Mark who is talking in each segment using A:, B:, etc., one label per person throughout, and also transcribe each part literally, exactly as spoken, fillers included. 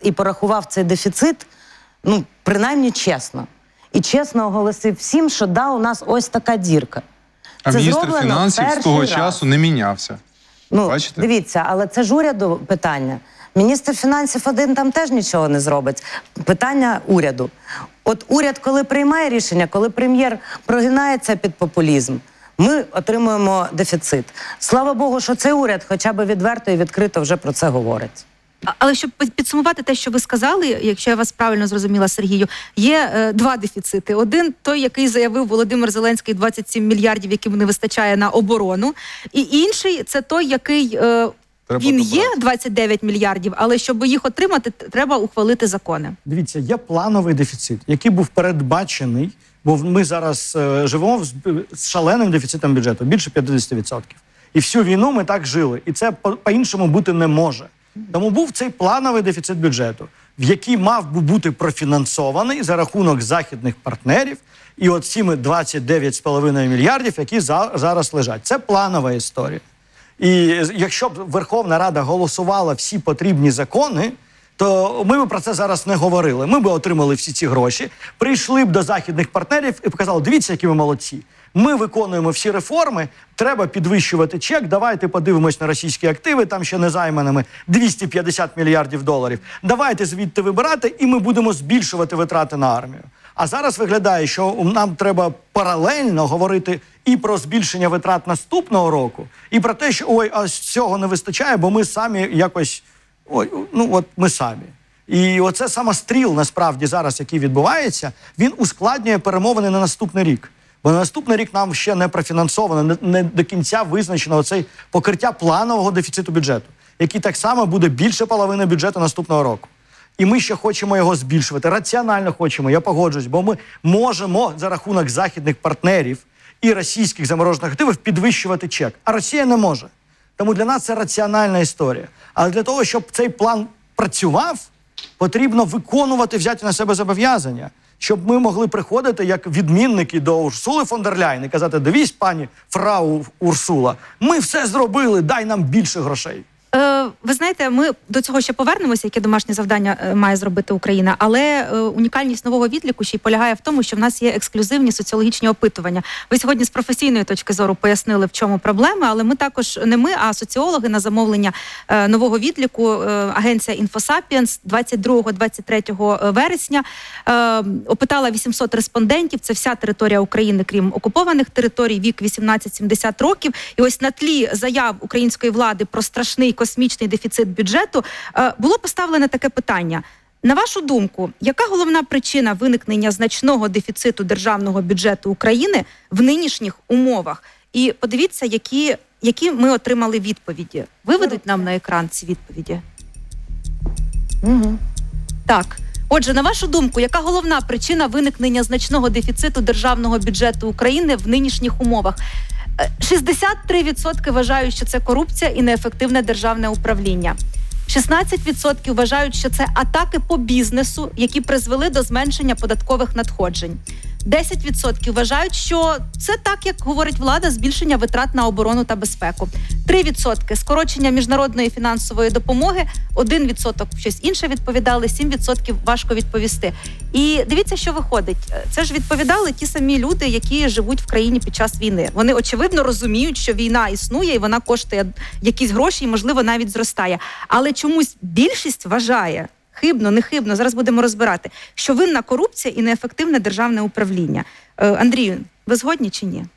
A: і порахував цей дефіцит, ну, принаймні чесно. І чесно оголосив всім, що да, у нас ось така дірка.
B: А
A: це
B: міністр фінансів з того
A: раз.
B: часу не мінявся.
A: Ну,
B: бачите?
A: Дивіться, але це ж уряду питання. Міністр фінансів один там теж нічого не зробить. Питання уряду. От уряд, коли приймає рішення, коли прем'єр прогинається під популізм, ми отримуємо дефіцит. Слава Богу, що цей уряд хоча б відверто і відкрито вже про це говорить.
C: Але щоб підсумувати те, що ви сказали, якщо я вас правильно зрозуміла, Сергію, є е, два дефіцити. Один – той, який заявив Володимир Зеленський, двадцять сім мільярдів, яким не вистачає на оборону. І інший – це той, який, е, він є, двадцять дев'ять мільярдів, але щоб їх отримати, треба ухвалити закони.
D: Дивіться, є плановий дефіцит, який був передбачений, бо ми зараз е, живемо з, з шаленим дефіцитом бюджету, більше п'ятдесят відсотків. І всю війну ми так жили. І це по- по-іншому бути не може. Тому був цей плановий дефіцит бюджету, в який мав би бути профінансований за рахунок західних партнерів і от цими двадцять дев'ять з половиною мільярдів, які за, зараз лежать. Це планова історія. І якщо б Верховна Рада голосувала всі потрібні закони, то ми б про це зараз не говорили. Ми б отримали всі ці гроші, прийшли б до західних партнерів і показали, дивіться, які ми молодці. Ми виконуємо всі реформи, треба підвищувати чек, давайте подивимось на російські активи, там ще не займаними двісті п'ятдесят мільярдів доларів. Давайте звідти вибирати, і ми будемо збільшувати витрати на армію. А зараз виглядає, що нам треба паралельно говорити і про збільшення витрат наступного року, і про те, що ой, а цього не вистачає, бо ми самі якось, ой, ну от ми самі. І оце самостріл, насправді, зараз, який відбувається, він ускладнює перемовини на наступний рік. Бо на наступний рік нам ще не профінансовано, не, не до кінця визначено оцей покриття планового дефіциту бюджету, який так само буде більше половини бюджету наступного року. І ми ще хочемо його збільшувати. Раціонально хочемо, я погоджуюсь, бо ми можемо за рахунок західних партнерів і російських заморожених активів підвищувати чек. А Росія не може. Тому для нас це раціональна історія. Але для того, щоб цей план працював, потрібно виконувати, взяти на себе зобов'язання. Щоб ми могли приходити як відмінники до Урсули фон дер Ляйн і казати, дивись, пані фрау Урсула, ми все зробили, дай нам більше грошей.
C: Е, ви знаєте, ми до цього ще повернемося, яке домашнє завдання е, має зробити Україна, але е, унікальність нового відліку ще й полягає в тому, що в нас є ексклюзивні соціологічні опитування. Ви сьогодні з професійної точки зору пояснили, в чому проблема, але ми також, не ми, а соціологи на замовлення е, нового відліку, е, агенція Інфосапіенс двадцять другого - двадцять третього вересня е, опитала вісімсот респондентів, це вся територія України, крім окупованих територій, вік вісімнадцять - сімдесят років. І ось на тлі заяв української влади про страшний космічний дефіцит бюджету, було поставлене таке питання. На вашу думку, яка головна причина виникнення значного дефіциту державного бюджету України в нинішніх умовах? І подивіться, які, які ми отримали відповіді. Виведуть нам на екран ці відповіді?
A: Угу. Так.
C: Отже, на вашу думку, яка головна причина виникнення значного дефіциту державного бюджету України в нинішніх умовах? шістдесят три відсотки вважають, що це корупція і неефективне державне управління. шістнадцять відсотків вважають, що це атаки по бізнесу, які призвели до зменшення податкових надходжень. десять відсотків вважають, що це так, як говорить влада, збільшення витрат на оборону та безпеку. три відсотки – скорочення міжнародної фінансової допомоги, один відсоток щось інше відповідали, сім відсотків важко відповісти. І дивіться, що виходить. Це ж відповідали ті самі люди, які живуть в країні під час війни. Вони, очевидно, розуміють, що війна існує і вона коштує якісь гроші і, можливо, навіть зростає. Але чомусь більшість вважає, хибно, не хибно, зараз будемо розбирати, що винна корупція і неефективне державне управління. Е, Андрію, ви згодні чи ні?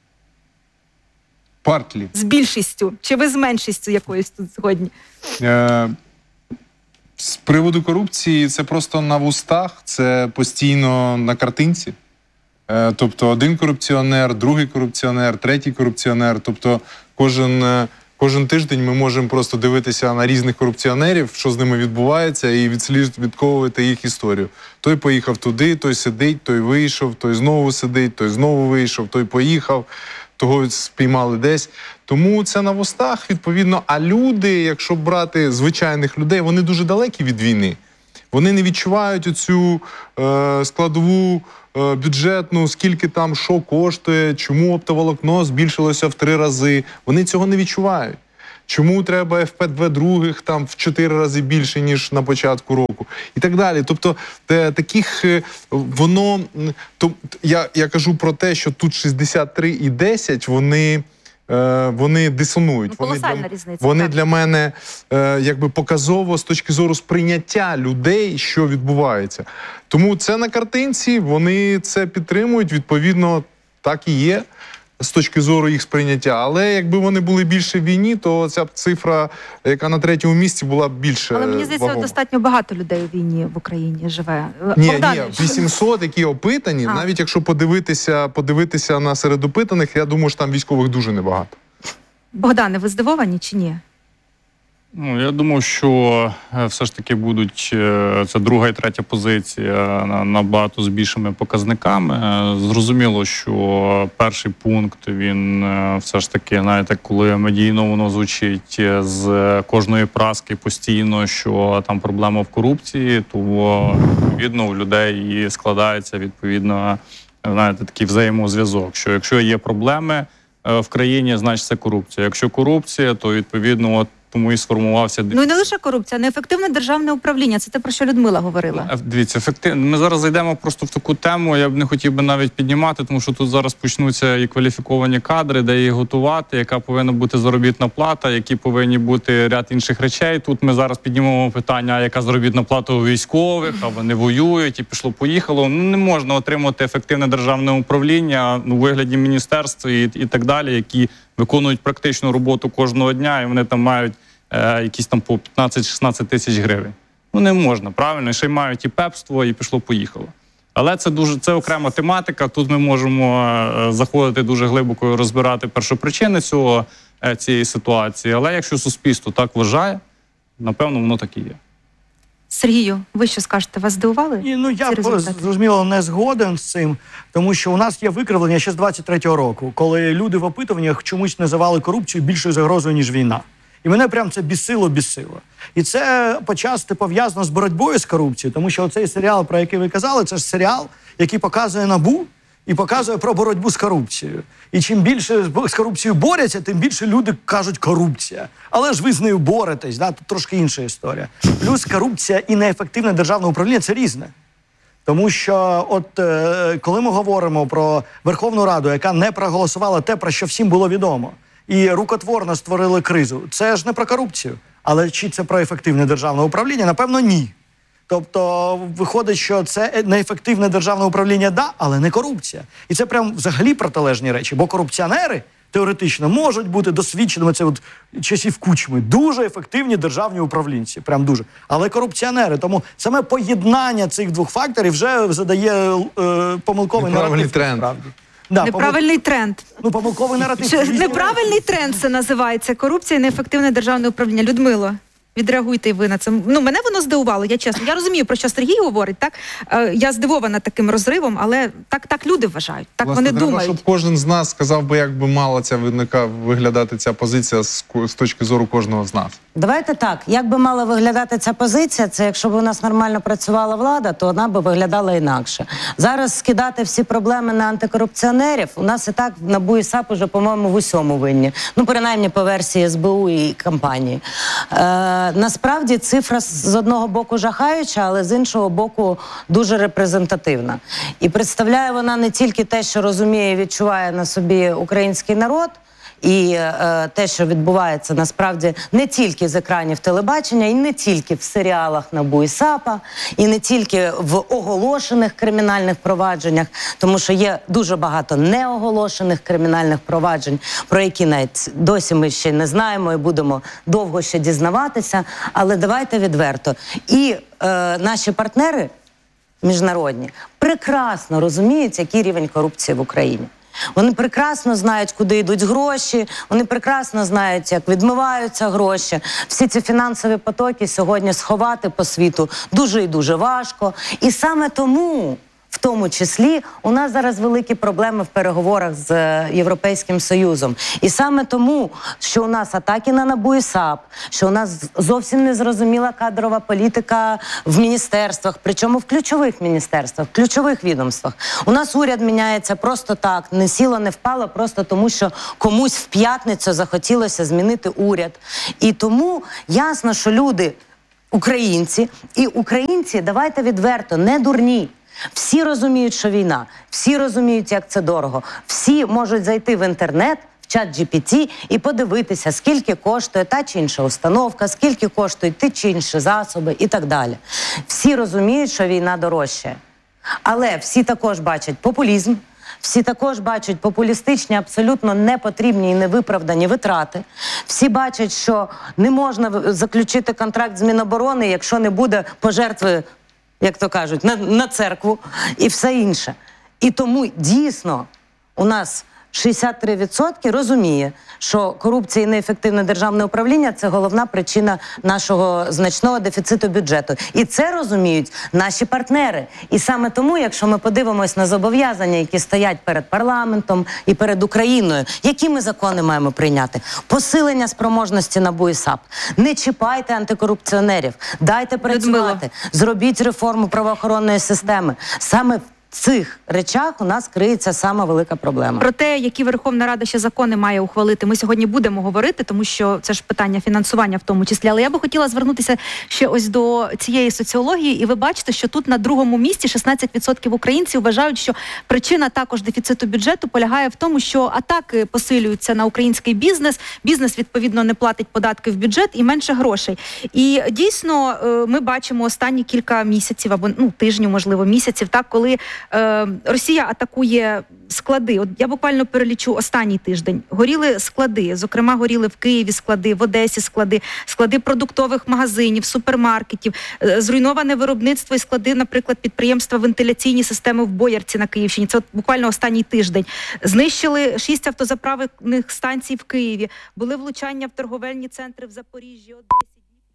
B: Партлі.
C: З більшістю? Чи ви з меншістю якоюсь тут згодні?
B: Е, з приводу корупції це просто на вустах, це постійно на картинці. Е, тобто один корупціонер, другий корупціонер, третій корупціонер. Тобто кожен... Кожен тиждень ми можемо просто дивитися на різних корупціонерів, що з ними відбувається, і відслідковувати їх історію. Той поїхав туди, той сидить, той вийшов, той знову сидить, той знову вийшов, той поїхав, того спіймали десь. Тому це на вустах, відповідно. А люди, якщо брати звичайних людей, вони дуже далекі від війни. Вони не відчувають оцю е, складову е, бюджетну, скільки там що коштує, чому оптоволокно збільшилося в три рази. Вони цього не відчувають. чому треба еф пе дві других там в чотири рази більше, ніж на початку року, і так далі. Тобто те, таких, е, воно, м, то, я, я кажу про те, що тут шістдесят три і десять, вони, е, вони дисонують.
C: Ну,
B: вони
C: колосальна
B: для,
C: різниця,
B: вони
C: так.
B: для мене е, якби показово з точки зору сприйняття людей, що відбувається. Тому це на картинці, вони це підтримують, відповідно, так і є з точки зору їх сприйняття. Але якби вони були більше в війні, то ця б цифра, яка на третьому місці, була б більше
C: Але мені здається,
B: вагома.
C: достатньо багато людей у війні в Україні живе.
B: Ні,
C: Богдане,
B: ні, вісімсот, які опитані,
C: А.
B: навіть якщо подивитися, подивитися на серед опитаних, я думаю, що там військових дуже небагато.
C: Богдане, ви здивовані чи ні?
E: Ну, я думав, що е, все ж таки будуть е, це друга і третя позиція на- набагато з більшими показниками. Е, Зрозуміло, що перший пункт, він е, все ж таки, знаєте, коли медійно воно звучить е, з кожної праски постійно, що там проблема в корупції, то відповідно у людей і складається відповідно, знаєте, такий взаємозв'язок, що якщо є проблеми е, в країні, значить це корупція. Якщо корупція, то відповідно от тому і сформувався
C: Ну і не лише корупція, неефективне державне управління. Це те, про що Людмила говорила.
E: Е, Дивіться, ефективно. Ми зараз зайдемо просто в таку тему. Я б не хотів би навіть піднімати, тому що тут зараз почнуться і кваліфіковані кадри, де їх готувати, яка повинна бути заробітна плата, які повинні бути ряд інших речей. Тут ми зараз піднімемо питання, а яка заробітна плата у військових, а вони воюють і пішло-поїхало. Ну не можна отримати ефективне державне управління ну, у вигляді міністерств і, і так далі, які виконують практичну роботу кожного дня, і вони там мають е, якісь там по п'ятнадцять-шістнадцять тисяч гривень. Ну не можна, правильно? Ще й мають і пепство, і пішло-поїхало. Але це дуже це окрема тематика. Тут ми можемо е, заходити дуже глибоко і розбирати першопричини цього е, цієї ситуації. Але якщо суспільство так вважає, напевно, воно так і є.
C: Сергію, ви що скажете? Вас здивували?
D: І, ну, я
C: ці
D: по-
C: результати?
D: зрозуміло не згоден з цим, тому що у нас є викривлення ще з двадцять третього року, коли люди в опитуваннях чомусь називали корупцію більшою загрозою, ніж війна. І мене прям це бісило, бісило. І це почасти пов'язано з боротьбою з корупцією, тому що оцей серіал, про який ви казали, це ж серіал, який показує НАБУ і показує про боротьбу з корупцією. І чим більше з корупцією борються, тим більше люди кажуть корупція. Але ж ви з нею боретесь, да? Тут трошки інша історія. Плюс корупція і неефективне державне управління – це різне. Тому що от е, коли ми говоримо про Верховну Раду, яка не проголосувала те, про що всім було відомо, і рукотворно створили кризу, це ж не про корупцію. Але чи це про ефективне державне управління? Напевно, ні. Тобто виходить, що це неефективне державне управління, да, але не корупція. І це прям взагалі протилежні речі, бо корупціонери теоретично можуть бути досвідченими, це от часів Кучми, дуже ефективні державні управлінці, прям дуже. Але корупціонери, тому саме поєднання цих двох факторів вже задає е, помилковий
B: Неправильний
D: наратив.
B: тренд.
D: насправді. Да,
C: Неправильний тренд.
D: помил- Ну, помилковий наратив.
C: Що,
D: Різні
C: неправильний тренд це називається. Корупція і неефективне державне управління. Людмило, відреагуйте і ви на це. Ну, мене воно здивувало, я чесно. Я розумію, про що Сергій говорить, так? Е, я здивована таким розривом, але так, так люди вважають, так
B: Власне,
C: вони
B: треба,
C: думають.
B: щоб кожен з нас сказав би, як би мала ця виника виглядати ця позиція з, ко- з точки зору кожного з нас.
A: Давайте так, як би мала виглядати ця позиція, це якщо б у нас нормально працювала влада, то вона би виглядала інакше. Зараз скидати всі проблеми на антикорупціонерів, у нас і так в НАБУ і САП уже, по-моєму, в усьому винні. Ну, принаймні по версії ес бе у і компанії. Е, насправді цифра з одного боку жахаюча, але з іншого боку дуже репрезентативна. І представляє вона не тільки те, що розуміє і відчуває на собі український народ, і е, те, що відбувається насправді не тільки з екранів телебачення, і не тільки в серіалах НАБУ і САПа, і не тільки в оголошених кримінальних провадженнях, тому що є дуже багато неоголошених кримінальних проваджень, про які навіть досі ми ще не знаємо і будемо довго ще дізнаватися. Але давайте відверто. І е, наші партнери міжнародні прекрасно розуміють, який рівень корупції в Україні. Вони прекрасно знають, куди йдуть гроші, вони прекрасно знають, як відмиваються гроші. Всі ці фінансові потоки сьогодні сховати по світу дуже і дуже важко. І саме тому В тому числі у нас зараз великі проблеми в переговорах з е, Європейським Союзом. І саме тому, що у нас атаки на НАБУ і САП, що у нас зовсім незрозуміла кадрова політика в міністерствах, причому в ключових міністерствах, в ключових відомствах. У нас уряд міняється просто так, не сіло, не впало, просто тому, що комусь в п'ятницю захотілося змінити уряд. І тому ясно, що люди, українці, і українці, давайте відверто, не дурні. Всі розуміють, що війна, всі розуміють, як це дорого. Всі можуть зайти в інтернет, в чат джі пі ті і подивитися, скільки коштує та чи інша установка, скільки коштують ті чи інші засоби і так далі. Всі розуміють, що війна дорожчає. Але всі також бачать популізм, всі також бачать популістичні, абсолютно непотрібні і невиправдані витрати. Всі бачать, що не можна заключити контракт з Міноборони, якщо не буде пожертви, як то кажуть, на, на церкву і все інше. І тому дійсно у нас шістдесят три відсотки розуміє, що корупція і неефективне державне управління – це головна причина нашого значного дефіциту бюджету. І це розуміють наші партнери. І саме тому, якщо ми подивимось на зобов'язання, які стоять перед парламентом і перед Україною, які ми закони маємо прийняти? Посилення спроможності НАБУ і САП. Не чіпайте антикорупціонерів, дайте працювати, зробіть реформу правоохоронної системи. Саме в цих речах у нас криється сама велика проблема.
C: Про те, які Верховна Рада ще закони має ухвалити, ми сьогодні будемо говорити, тому що це ж питання фінансування в тому числі. Але я би хотіла звернутися ще ось до цієї соціології, і ви бачите, що тут на другому місці шістнадцять відсотків українців вважають, що причина також дефіциту бюджету полягає в тому, що атаки посилюються на український бізнес, бізнес, відповідно, не платить податки в бюджет і менше грошей. І дійсно ми бачимо останні кілька місяців, або ну, тижнів, можливо, місяців, так, коли Росія атакує склади. От я буквально перелічу останній тиждень. Горіли склади, зокрема, горіли в Києві склади, в Одесі склади, склади продуктових магазинів, супермаркетів, зруйноване виробництво і склади, наприклад, підприємства вентиляційні системи в Боярці на Київщині. Це от буквально останній тиждень. Знищили шість автозаправних станцій в Києві, були влучання в торговельні центри в Запоріжжі, Одесі.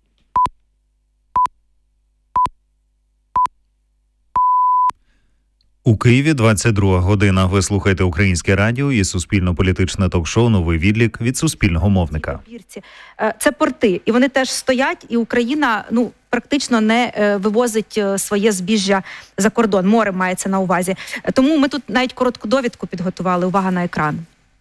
F: У Києві двадцять друга година. Ви слухаєте Українське радіо і суспільно-політичне ток-шоу «Новий відлік» від суспільного мовника.
C: Це порти, і вони теж стоять, і Україна, ну, практично не вивозить своє збіжжя за кордон. Море мається на увазі. Тому ми тут навіть коротку довідку підготували. Увага на екран.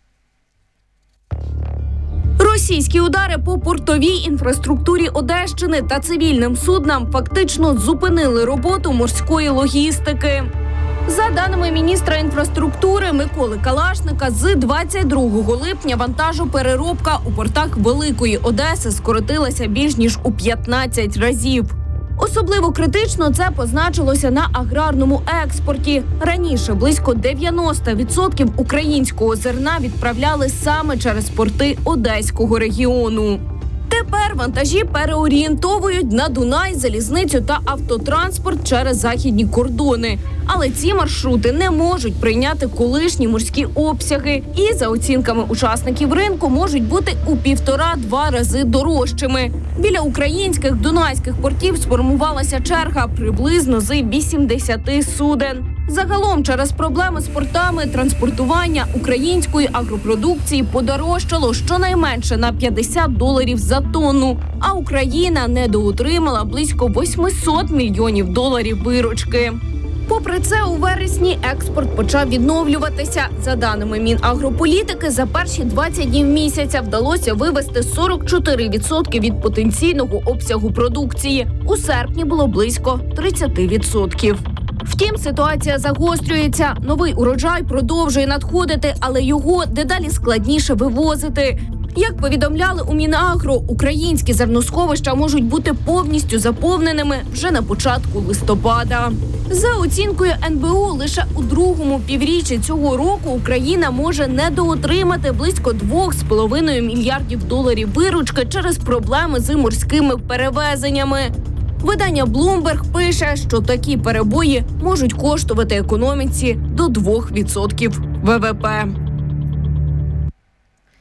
G: Російські удари по портовій інфраструктурі Одещини та цивільним суднам фактично зупинили роботу морської логістики. За даними міністра інфраструктури Миколи Калашника, з двадцять другого липня вантажопереробка у портах Великої Одеси скоротилася більш ніж у п'ятнадцять разів. Особливо критично це позначилося на аграрному експорті. Раніше близько дев'яносто відсотків українського зерна відправляли саме через порти Одеського регіону. Тепер вантажі переорієнтовують на Дунай, залізницю та автотранспорт через західні кордони. Але ці маршрути не можуть прийняти колишні морські обсяги і, за оцінками учасників ринку, можуть бути у півтора-два рази дорожчими. Біля українських дунайських портів сформувалася черга приблизно з вісімдесяти суден. Загалом через проблеми з портами транспортування української агропродукції подорожчало щонайменше на п'ятдесят доларів за тонну, а Україна недоотримала близько вісімсот мільйонів доларів виручки. Попри це, у вересні експорт почав відновлюватися. За даними Мінагрополітики, за перші двадцять днів місяця вдалося вивезти сорок чотири відсотки від потенційного обсягу продукції. У серпні було близько тридцять відсотків. Втім, ситуація загострюється. Новий урожай продовжує надходити, але його дедалі складніше вивозити. Як повідомляли у Мінагро, українські зерносховища можуть бути повністю заповненими вже на початку листопада. За оцінкою ен бе у, лише у другому півріччі цього року Україна може недоотримати близько двох з половиною мільярдів доларів виручки через проблеми з морськими перевезеннями. Видання Bloomberg пише, що такі перебої можуть коштувати економіці до двох відсотків ве ве пе.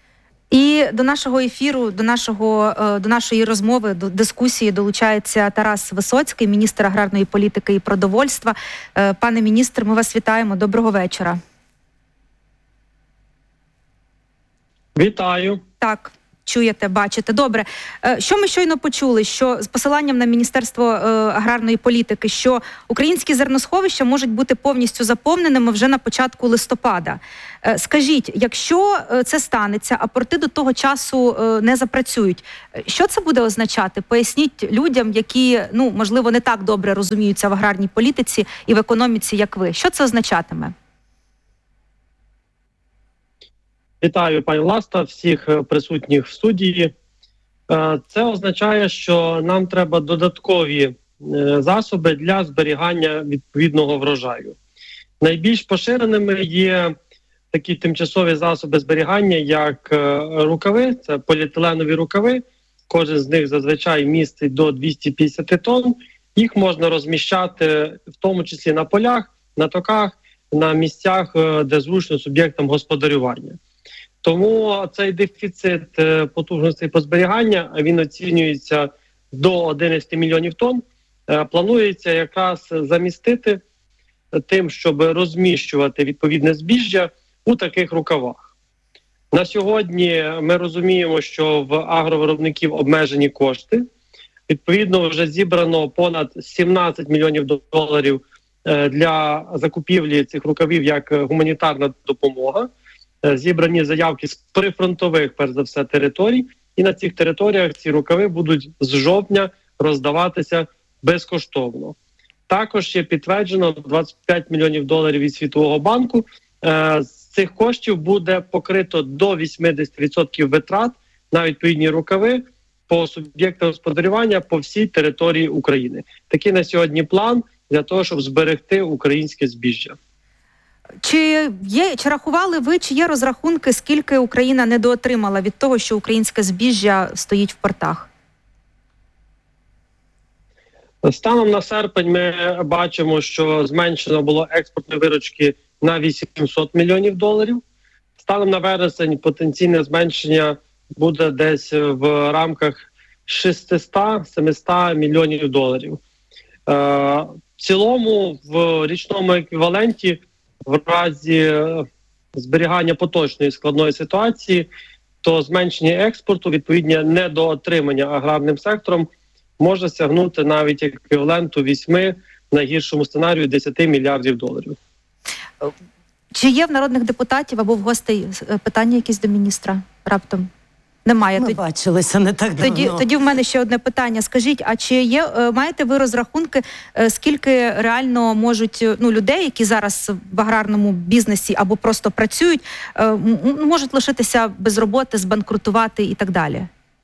C: І до нашого ефіру, до нашого до нашої розмови, до дискусії долучається Тарас Висоцький, міністр аграрної політики і продовольства. Пане міністр, ми вас вітаємо. Доброго вечора.
H: Вітаю.
C: Так. Чуєте, бачите. Добре. Що ми щойно почули? Що з посиланням на Міністерство аграрної політики, що українські зерносховища можуть бути повністю заповненими вже на початку листопада. Скажіть, якщо це станеться, а порти до того часу не запрацюють, що це буде означати? Поясніть людям, які, ну, можливо, не так добре розуміються в аграрній політиці і в економіці, як ви. Що це означатиме?
H: Вітаю, пані Власта, всіх присутніх в студії. Це означає, що нам треба додаткові засоби для зберігання відповідного врожаю. Найбільш поширеними є такі тимчасові засоби зберігання, як рукави, це поліетиленові рукави. Кожен з них зазвичай містить до двісті п'ятдесят тонн. Їх можна розміщати в тому числі на полях, на токах, на місцях, де зручно суб'єктам господарювання. Тому цей дефіцит потужностей по зберігання, він оцінюється до одинадцять мільйонів тонн, планується якраз замістити тим, щоб розміщувати відповідне збіжжя у таких рукавах. На сьогодні ми розуміємо, що в агровиробників обмежені кошти. Відповідно, вже зібрано понад сімнадцять мільйонів доларів для закупівлі цих рукавів як гуманітарна допомога. Зібрані заявки з прифронтових, перш за все, територій, і на цих територіях ці рукави будуть з жовтня роздаватися безкоштовно. Також є підтверджено двадцять п'ять мільйонів доларів від Світового банку. З цих коштів буде покрито до вісімдесят відсотків витрат на відповідні рукави по суб'єктах господарювання по всій території України. Такий на сьогодні план для того, щоб зберегти українське збіжжя.
C: Чи є, чи рахували ви, чи є розрахунки, скільки Україна недоотримала від того, що українське збіжжя стоїть в портах?
H: Станом на серпень ми бачимо, що зменшено було експортної виручки на вісімсот мільйонів доларів. Станом на вересень потенційне зменшення буде десь в рамках шістсот-сімсот мільйонів доларів. В цілому в річному еквіваленті в разі зберігання поточної складної ситуації, то зменшення експорту, відповідне недоотримання аграрним сектором, може сягнути навіть еквіваленту вісьми, в найгіршому сценарію десяти мільярдів доларів.
C: Чи є в народних депутатів або в гостей питання якісь до міністра раптом? Немає.
A: Ми тоді, бачилися не так давно.
C: Тоді, тоді в мене ще одне питання. Скажіть, а чи є, маєте ви розрахунки, скільки реально можуть, ну, людей, які зараз в аграрному бізнесі або просто працюють, можуть лишитися без роботи, збанкрутувати і так далі?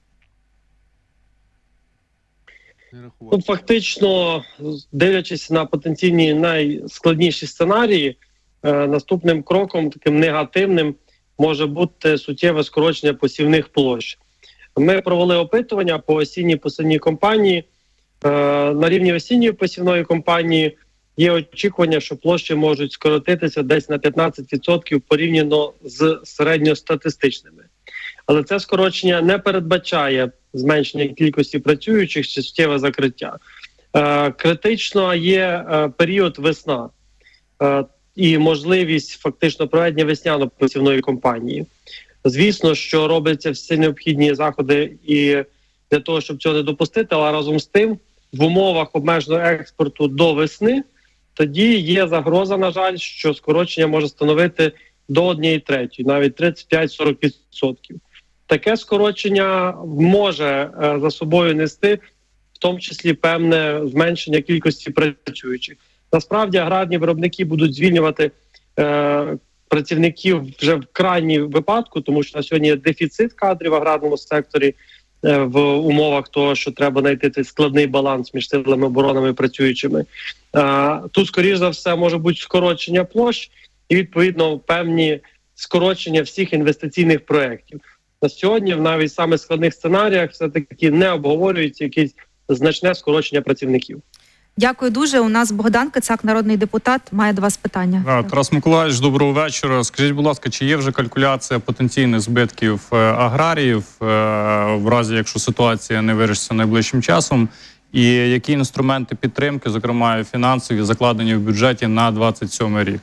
H: Ну, фактично, дивлячись на потенційні найскладніші сценарії, наступним кроком, таким негативним, може бути суттєве скорочення посівних площ. Ми провели опитування по осінній посівній кампанії. На рівні осінньої посівної кампанії є очікування, що площі можуть скоротитися десь на п'ятнадцять відсотків порівняно з середньостатистичними. Але це скорочення не передбачає зменшення кількості працюючих чи суттєве закриття. Критично є період весна і можливість фактично проведення весняно-посівної кампанії. Звісно, що робляться всі необхідні заходи і для того, щоб цього не допустити, але разом з тим, в умовах обмеженого експорту до весни, тоді є загроза, на жаль, що скорочення може становити до однієї третьої, навіть тридцять п'ять - сорок відсотків. Таке скорочення може за собою нести, в тому числі, певне зменшення кількості працюючих. Насправді аграрні виробники будуть звільнювати е, працівників вже в крайній випадку, тому що на сьогодні є дефіцит кадрів в аграрному секторі е, в умовах того, що треба знайти цей складний баланс між силами оборони і працюючими. Е, тут, скоріш за все, може бути скорочення площ і, відповідно, певні скорочення всіх інвестиційних проєктів. На сьогодні, в навіть саме складних сценаріях, все-таки не обговорюється якесь значне скорочення працівників.
C: Дякую дуже. У нас Богдан Кицак, народний депутат, має до вас питання.
E: Да, Тарас Миколаївич, доброго вечора. Скажіть, будь ласка, чи є вже калькуляція потенційних збитків е, аграріїв е, в разі, якщо ситуація не вирішиться найближчим часом? І які інструменти підтримки, зокрема фінансові, закладені в бюджеті на двадцять сьомий рік?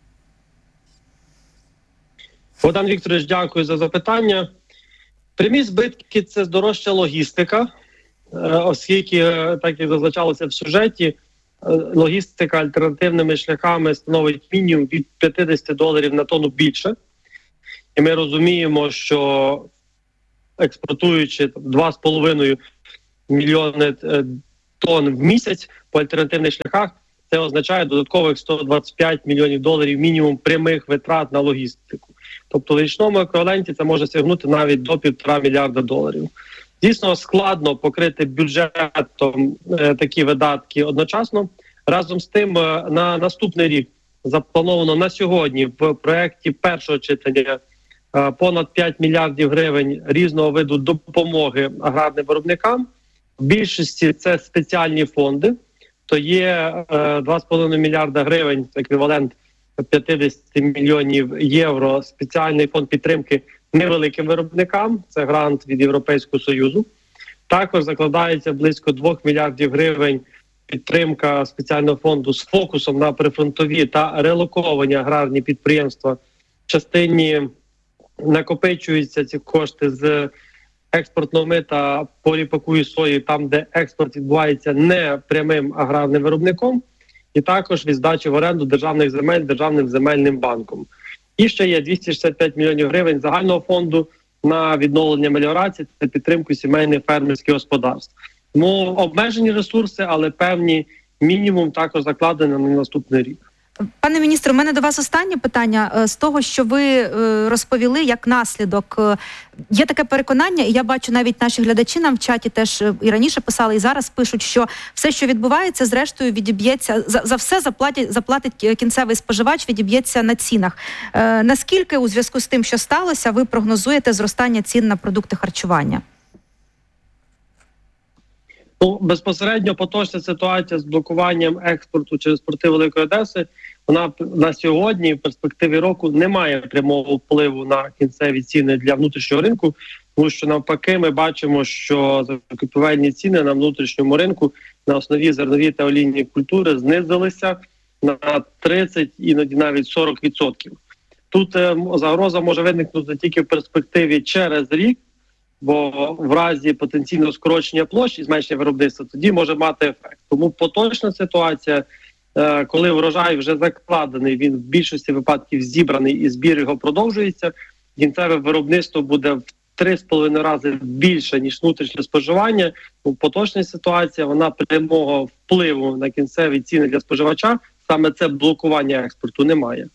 H: Богдан Вікторович, дякую за запитання. Прямі збитки – це здорожча логістика, оскільки, так як зазначалося в сюжеті, логістика альтернативними шляхами становить мінімум від п'ятдесят доларів на тонну більше. І ми розуміємо, що експортуючи два з половиною мільйони тонн в місяць по альтернативних шляхах, це означає додаткових сто двадцять п'ять мільйонів доларів мінімум прямих витрат на логістику. Тобто в річному еквіваленті це може сягнути навіть до півтора мільярда доларів. Дійсно складно покрити бюджетом е, такі видатки одночасно. Разом з тим, е, на наступний рік заплановано на сьогодні в проєкті першого читання е, понад п'ять мільярдів гривень різного виду допомоги аграрним виробникам. В більшості це спеціальні фонди, то є е, два з половиною мільярда гривень, еквівалент п'ятдесят мільйонів євро, спеціальний фонд підтримки невеликим виробникам, це грант від Європейського Союзу. Також закладається близько двох мільярдів гривень підтримка спеціального фонду з фокусом на прифронтові та релоковані аграрні підприємства. В частині накопичуються ці кошти з експортного мита по ріпаку і сої, там, де експорт відбувається не прямим аграрним виробником, і також від здачі в оренду державних земель Державним земельним банком. І ще є двісті шістдесят п'ять мільйонів гривень загального фонду на відновлення меліорації та підтримку сімейних фермерських господарств. Тому обмежені ресурси, але певні мінімум також закладені на наступний рік.
C: Пане міністре, у мене до вас останнє питання. З того, що ви розповіли, як наслідок, є таке переконання, і я бачу навіть наші глядачі нам в чаті теж і раніше писали, і зараз пишуть, що все, що відбувається, зрештою відіб'ється, за, за все заплатить, заплатить кінцевий споживач, відіб'ється на цінах. Е, наскільки у зв'язку з тим, що сталося, ви прогнозуєте зростання цін на продукти харчування?
H: Ну, безпосередньо поточна ситуація з блокуванням експорту через порти Великої Одеси, вона на сьогодні в перспективі року не має прямого впливу на кінцеві ціни для внутрішнього ринку, тому що навпаки ми бачимо, що закупівельні ціни на внутрішньому ринку на основі зернові та олійні культури знизилися на тридцять, іноді навіть сорок відсотків. Тут е, загроза може виникнути тільки в перспективі через рік, бо в разі потенційного скорочення площ і зменшення виробництва тоді може мати ефект. Тому поточна ситуація, коли врожай вже закладений, він в більшості випадків зібраний і збір його продовжується, кінцеве виробництво буде в три з половиною рази більше, ніж внутрішнє споживання. Поточна ситуація, вона прямого впливу на кінцеві ціни для споживача, саме це блокування експорту, немає.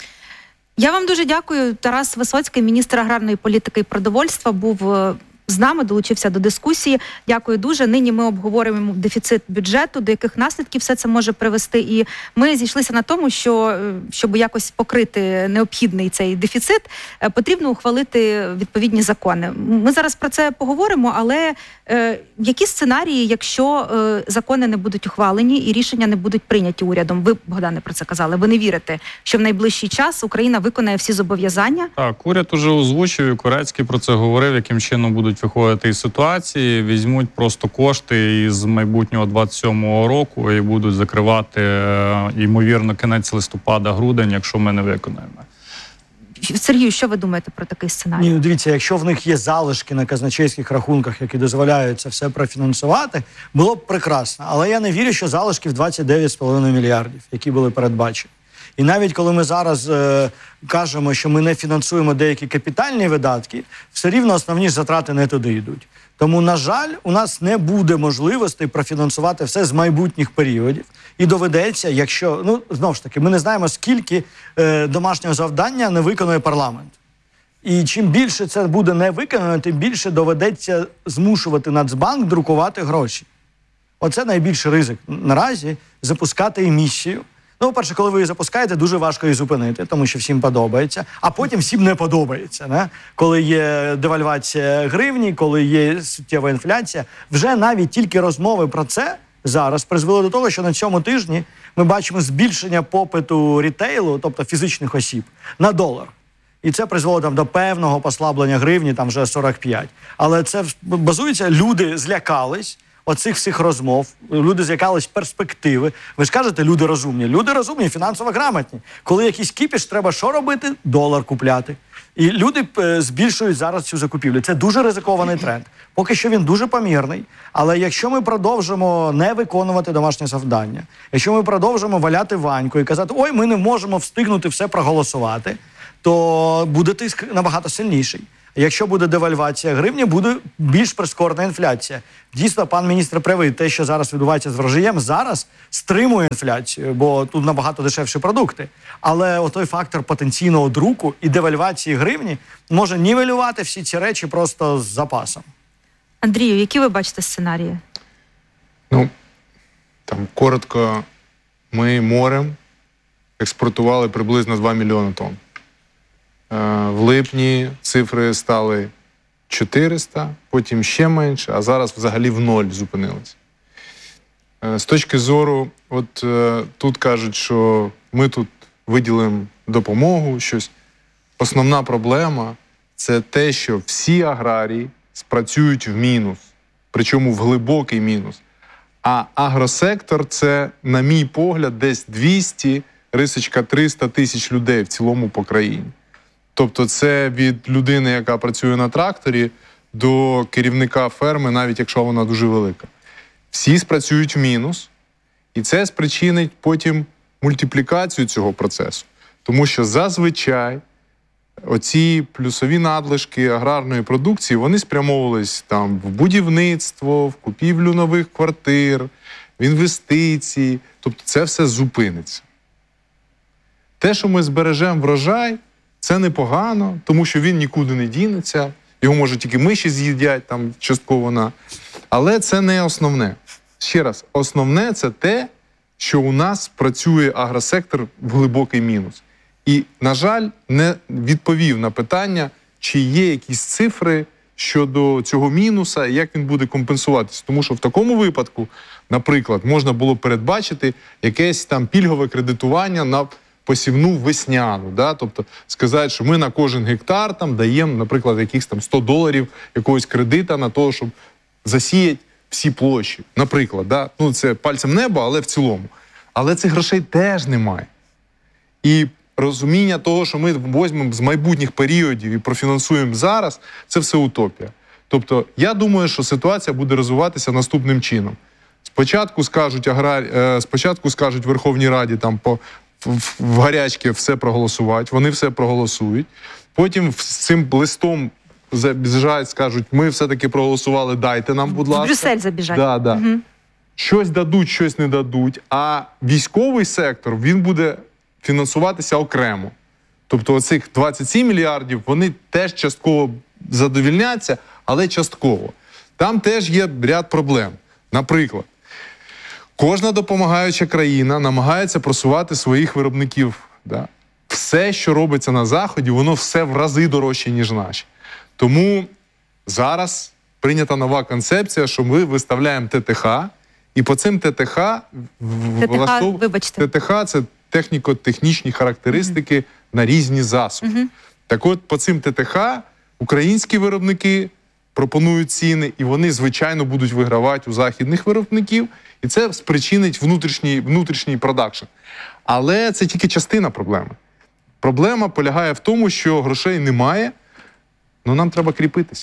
C: Я вам дуже дякую. Тарас Висоцький, міністр аграрної політики і продовольства, був з нами, долучився до дискусії. Дякую дуже. Нині ми обговорюємо дефіцит бюджету, до яких наслідків все це може привести. І ми зійшлися на тому, що, щоб якось покрити необхідний цей дефіцит, потрібно ухвалити відповідні закони. Ми зараз про це поговоримо, але е, які сценарії, якщо е, закони не будуть ухвалені і рішення не будуть прийняті урядом? Ви, Богдане, про це казали. Ви не вірите, що в найближчий час Україна виконає всі зобов'язання? Так,
E: уряд уже озвучив, і Корецький про це говорив, яким чином будуть виходити із ситуації, візьмуть просто кошти із майбутнього двадцять сьомого року і будуть закривати, ймовірно, кінець листопада-грудень, якщо ми не виконаємо.
C: Сергію, що ви думаєте про такий сценарій?
D: Ні, ну дивіться, якщо в них є залишки на казначейських рахунках, які дозволяють це все профінансувати, було б прекрасно. Але я не вірю, що залишки в двадцять дев'ять з половиною мільярдів, які були передбачені. І навіть коли ми зараз е, кажемо, що ми не фінансуємо деякі капітальні видатки, все рівно основні затрати не туди йдуть. Тому, на жаль, у нас не буде можливостей профінансувати все з майбутніх періодів. І доведеться, якщо, ну, знову ж таки, ми не знаємо, скільки е, домашнього завдання не виконує парламент. І чим більше це буде не виконано, тим більше доведеться змушувати Нацбанк друкувати гроші. Оце найбільший ризик наразі – запускати емісію. Ну, по-перше, коли ви її запускаєте, дуже важко її зупинити, тому що всім подобається, а потім всім не подобається. Не? Коли є девальвація гривні, коли є суттєва інфляція, вже навіть тільки розмови про це зараз призвело до того, що на цьому тижні ми бачимо збільшення попиту рітейлу, тобто фізичних осіб, на долар. І це призвело там до певного послаблення гривні, там вже сорок п'ять. Але це базується, люди злякались оцих всіх розмов, люди злякались перспективи. Ви ж кажете, люди розумні. Люди розумні, фінансово грамотні. Коли якийсь кіпіш, треба що робити? Долар купляти. І люди е, збільшують зараз цю закупівлю. Це дуже ризикований тренд. Поки що він дуже помірний. Але якщо ми продовжимо не виконувати домашнє завдання, якщо ми продовжимо валяти Ваньку і казати, ой, ми не можемо встигнути все проголосувати, то буде тиск набагато сильніший. Якщо буде девальвація гривні, буде більш прискорена інфляція. Дійсно, пан міністр правий, те, що зараз відбувається з врожаєм, зараз стримує інфляцію, бо тут набагато дешевші продукти. Але отой фактор потенційного друку і девальвації гривні може нівелювати всі ці речі просто з запасом.
C: Андрію, які ви бачите сценарії?
B: Ну, там коротко, ми морем експортували приблизно два мільйони тонн. В липні цифри стали чотириста, потім ще менше, а зараз взагалі в ноль зупинилися. З точки зору, от тут кажуть, що ми тут виділимо допомогу, щось. Основна проблема – це те, що всі аграрії спрацюють в мінус, причому в глибокий мінус. А агросектор – це, на мій погляд, десь двісті, рисочка триста тисяч людей в цілому по країні. Тобто це від людини, яка працює на тракторі, до керівника ферми, навіть якщо вона дуже велика. Всі спрацюють в мінус, і це спричинить потім мультиплікацію цього процесу. Тому що зазвичай оці плюсові надлишки аграрної продукції, вони спрямовувались там в будівництво, в купівлю нових квартир, в інвестиції. Тобто це все зупиниться. Те, що ми збережемо врожай, це непогано, тому що він нікуди не дінеться, його, може, тільки миші з'їдять, там, частково на. Але це не основне. Ще раз, основне – це те, що у нас працює агросектор в глибокий мінус. І, на жаль, не відповів на питання, чи є якісь цифри щодо цього мінуса, і як він буде компенсуватися. Тому що в такому випадку, наприклад, можна було передбачити якесь там пільгове кредитування на посівну весняну, да? Тобто сказати, що ми на кожен гектар там даємо, наприклад, якихось там сто доларів якогось кредита на те, щоб засіяти всі площі. Наприклад, да? Ну це пальцем неба, але в цілому. Але цих грошей теж немає. І розуміння того, що ми візьмемо з майбутніх періодів і профінансуємо зараз, це все утопія. Тобто я думаю, що ситуація буде розвиватися наступним чином. Спочатку скажуть, аграр... Спочатку скажуть Верховній Раді там по в гарячки все проголосувати, вони все проголосують. Потім з цим листом забіжать, скажуть, ми все-таки проголосували, дайте нам, будь ласка.
C: В Брюссель забіжать.
B: Да, да.
C: Угу.
B: Щось дадуть, щось не дадуть, а військовий сектор, він буде фінансуватися окремо. Тобто оцих двадцять сім мільярдів, вони теж частково задовільняться, але частково. Там теж є ряд проблем. Наприклад, кожна допомагаюча країна намагається просувати своїх виробників. Да? Все, що робиться на Заході, воно все в рази дорожче, ніж наші. Тому зараз прийнята нова концепція, що ми виставляємо ТТХ, і по цим ТТХ...
C: ТТХ,
B: влаштов...
C: вибачте.
B: ТТХ – це техніко-технічні характеристики mm-hmm. на різні засоби. Mm-hmm. Так от, по цим ТТХ українські виробники пропонують ціни, і вони, звичайно, будуть вигравати у західних виробників, і це спричинить внутрішній, внутрішній продакшн. Але це тільки частина проблеми. Проблема полягає в тому, що грошей немає, але нам треба кріпитися.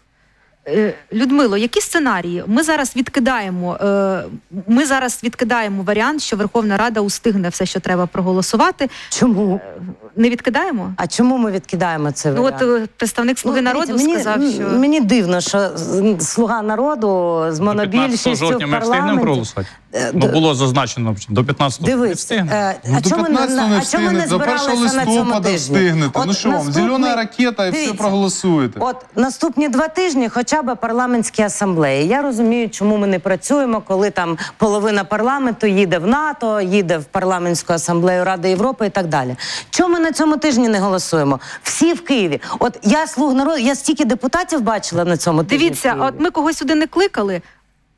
C: Людмило, які сценарії? Ми зараз відкидаємо, ми зараз відкидаємо варіант, що Верховна Рада устигне все, що треба проголосувати.
A: Чому?
C: Не відкидаємо?
A: А чому ми відкидаємо це варіант?
C: Ну, от представник «Слуги
A: ну,
C: народу»
A: мені,
C: сказав, що...
A: Мені дивно, що «Слуга народу» з монобільшістю в
E: жовтня ми встигнемо проголосувати? Ну, було зазначено до п'ятнадцятого.
A: Дивись, е,
B: ну,
A: а
B: до
A: чому
B: п'ятнадцятого
A: не,
B: не
A: а чому не
B: встигнете, до першого
A: збиралися на цьому
B: листопада
A: тижні?
B: встигнете.
A: От
B: Ну що вам,
A: наступний-
B: зелена ракета і все
A: Дивіться,
B: проголосуєте.
A: От наступні два тижні хоча б парламентські асамблеї. Я розумію, чому ми не працюємо, коли там половина парламенту їде в НАТО, їде в парламентську асамблею Ради Європи і так далі. Чому ми на цьому тижні не голосуємо? Всі в Києві. От я «Слуг народу», я стільки депутатів бачила на цьому тижні.
C: Дивіться,
A: в Києві.
C: от ми когось сюди не кликали.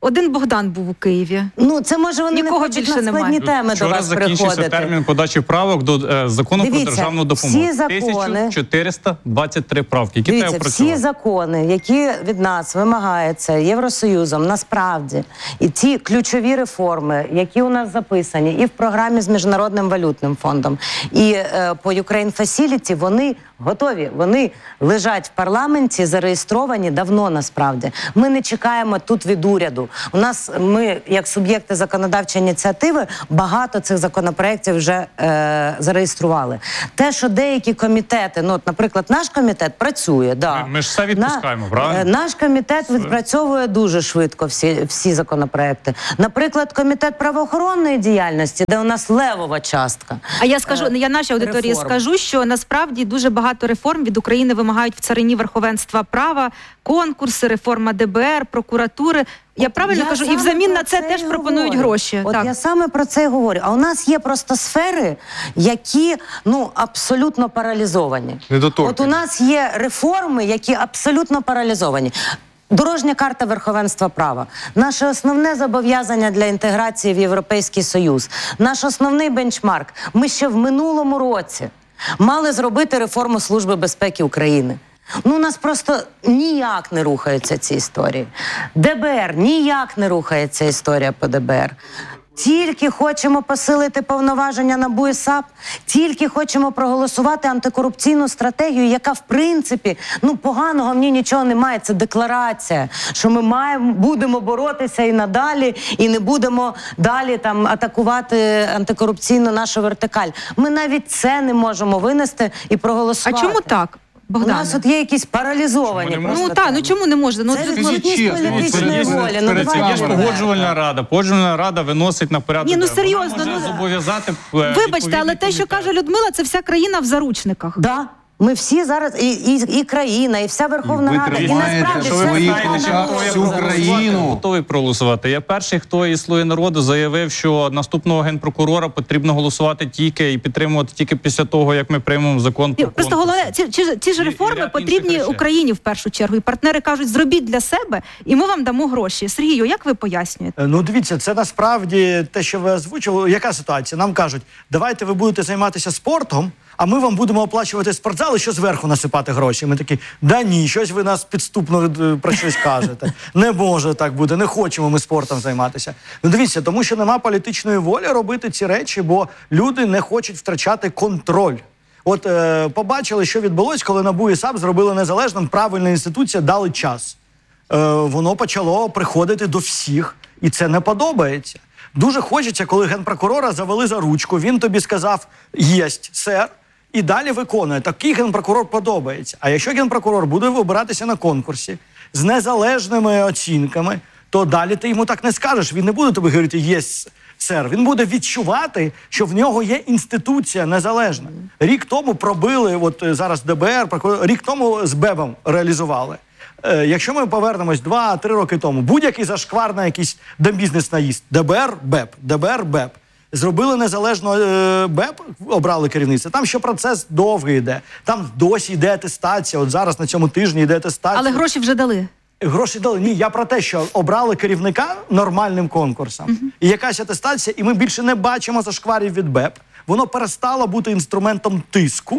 C: Один Богдан був у Києві.
A: Ну, це може вони
C: Нікого
A: не хочуть
C: більше
A: на складні
C: немає.
A: теми до
E: Вчора
A: вас
E: закінчився
A: приходити.
E: термін подачі правок до е, закону
A: Дивіться,
E: про державну допомогу.
A: всі закони-
E: тисяча чотириста двадцять три правки, які
A: Дивіться,
E: треба
A: всі
E: працювати.
A: закони, які від нас вимагаються Євросоюзом, насправді, і ті ключові реформи, які у нас записані і в програмі з Міжнародним валютним фондом, і е, по Ukraine Facility, вони готові. Вони лежать в парламенті, зареєстровані давно насправді. Ми не чекаємо тут від уряду. У нас, ми, як суб'єкти законодавчої ініціативи, багато цих законопроєктів вже е, зареєстрували. Те, що деякі комітети, ну, от, наприклад, наш комітет працює, да.
E: Ми- ми ж все відпускаємо, правильно?
A: е, Наш комітет відпрацьовує дуже швидко всі, всі законопроекти. Наприклад, комітет правоохоронної діяльності, де у нас левова частка.
C: А я скажу, я нашій аудиторії
A: реформ.
C: скажу, що насправді дуже багато реформ від України вимагають в царині верховенства права, конкурси, реформа Д Б Р, прокуратури. Я правильно
A: Я
C: кажу? І
A: саме
C: взамін
A: про
C: на це
A: це
C: теж
A: й
C: пропонують
A: говорю.
C: гроші.
A: От
C: так.
A: я саме про це й говорю. А у нас є просто сфери, які, ну, абсолютно паралізовані.
B: Недоторкані.
A: От у нас є реформи, які абсолютно паралізовані. Дорожня карта верховенства права. Наше основне зобов'язання для інтеграції в Європейський Союз. Наш основний бенчмарк. Ми ще в минулому році мали зробити реформу Служби безпеки України. Ну, у нас просто ніяк не рухаються ці історії. Д Б Р, ніяк не рухається історія по Д Б Р. Тільки хочемо посилити повноваження НАБУ і САП, тільки хочемо проголосувати антикорупційну стратегію, яка, в принципі, ну, поганого в ній нічого немає. Це декларація, що ми маємо, будемо боротися і надалі, і не будемо далі там атакувати антикорупційну нашу вертикаль. Ми навіть це не можемо винести і
C: А
A: проголосувати.
C: чому так,
A: У
C: Богдан?
A: нас от є якісь паралізовані
E: Чому не
A: просто
C: Ну так, ну
A: теми.
C: чому не можна? Ну,
A: Це
C: тут-
A: відсутність
B: чесно,
A: політичної
B: перед-
A: волі. Ну,
B: перед
A: давайте
E: Є ж
B: цим
A: так.
E: погоджувальна рада. Погоджувальна рада виносить на порядок.
C: Ні, ну,
E: денний. Вона
C: серйозно,
E: може
C: ну,
E: зобов'язати. е,
C: Вибачте,
E: відповідні
C: але те, що
E: комітети.
C: каже Людмила, це вся країна в заручниках.
A: Да. Ми всі зараз, і, і, і країна, і вся Верховна
B: І ви
A: Рада, і
B: тримаєте
A: насправді
B: що
A: вся
B: ви
A: Верховна
B: знаєте,
A: Рада.
B: що
E: Готовий
B: всю
E: проголосувати,
B: країну.
E: Готовий проголосувати. Я перший, хто із «Слуги народу» заявив, що наступного генпрокурора потрібно голосувати тільки і підтримувати тільки після того, як ми приймемо закон
C: Ні,
E: про
C: Просто
E: конкурси.
C: головне, ці, ці, ці ж
E: І- і
C: реформи
E: ряд
C: потрібні
E: інших речей.
C: Україні в першу чергу. І партнери кажуть, зробіть для себе, і ми вам дамо гроші. Сергію, як ви пояснюєте?
D: Е, Ну, дивіться, це насправді те, що ви озвучили. Яка ситуація? Нам кажуть, давайте ви будете займатися спортом, а ми вам будемо оплачувати спортзали, що зверху насипати гроші. Ми такі, да ні, щось ви нас підступно е, про щось кажете. Не може так бути, не хочемо ми спортом займатися. Ну, дивіться, тому що нема політичної волі робити ці речі, бо люди не хочуть втрачати контроль. От е, побачили, що відбулось, коли НАБУ і САП зробили незалежним, правильна інституція, дали час. Е, воно почало приходити до всіх, і це не подобається. Дуже хочеться, коли генпрокурора завели за ручку, він тобі сказав «єсть, сер», і далі виконує. Такий генпрокурор подобається. А якщо генпрокурор буде вибиратися на конкурсі з незалежними оцінками, то далі ти йому так не скажеш. Він не буде тобі говорити «єсть, сер». Він буде відчувати, що в нього є інституція незалежна. Рік тому пробили, от е, зараз Д Б Р, прокурор, рік тому з БЕБом реалізували. Е, якщо ми повернемось два-три роки тому, будь-який зашквар на якийсь бізнес наїзд, Д Б Р, БЕП, Д БР, БЕП. Зробили незалежно е, БЕП, обрали керівництво. Там ще процес довгий йде. Там досі йде атестація. От зараз на цьому тижні йде атестація.
C: Але гроші вже дали.
D: Гроші дали. Ні, я про те, що обрали керівника нормальним конкурсом. Uh-huh. І якась атестація, і ми більше не бачимо зашкварів від БЕП. Воно перестало бути інструментом тиску.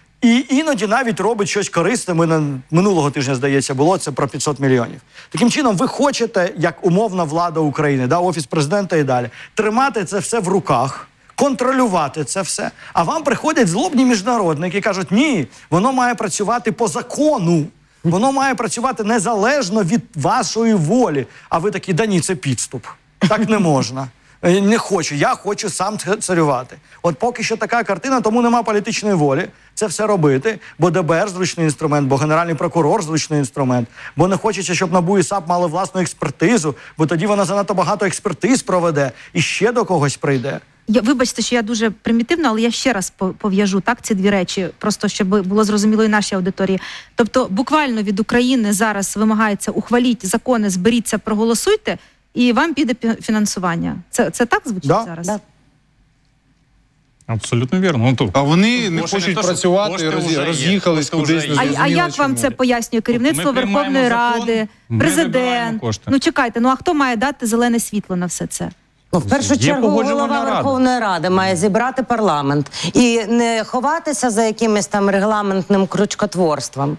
D: І іноді навіть робить щось корисне. Ми на минулого тижня, здається, було це про п'ятсот мільйонів. Таким чином, ви хочете, як умовна влада України, да, Офіс президента і далі, тримати це все в руках, контролювати це все. А вам приходять злобні міжнародники і кажуть, ні, воно має працювати по закону. Воно має працювати незалежно від вашої волі. А ви такі, да ні, це підступ. Так не можна. Не хочу, я хочу сам царювати. От поки що така картина, тому нема політичної волі це все робити, бо Д Б Р зручний інструмент, бо Генеральний прокурор зручний інструмент, бо не хочеться, щоб НАБУ і САП мали власну експертизу, бо тоді вона занадто багато експертиз проведе і ще до когось прийде.
C: Я, вибачте, що я дуже примітивна, але я ще раз по- пов'яжу так ці дві речі, просто щоб було зрозуміло і нашій аудиторії. Тобто буквально від України зараз вимагається ухваліть закони, зберіться, проголосуйте, і вам піде пі- фінансування. Це, це так звучить
D: Да.
C: зараз?
A: Да.
E: Абсолютно вірно. Ну, то,
B: А вони не
E: кошти не
B: хочуть
E: то, що
B: працювати,
E: кошти
B: роз'ї-
E: вже є,
B: роз'їхались
E: кошти вже
B: кудись.
E: є.
B: не
C: А, а
B: зрозуміло
C: як вам
B: чому.
C: це пояснює керівництво
E: Ми приймаємо
C: Верховної
E: закон,
C: Ради,
E: ми вибираємо
C: президент?
E: кошти.
C: Ну чекайте, ну а хто має дати зелене світло на все це?
A: Ну, в першу
E: Є
A: чергу
E: погоджувальна
A: голова
E: рада.
A: Верховної Ради має зібрати парламент і не ховатися за якимось там регламентним крючкотворством,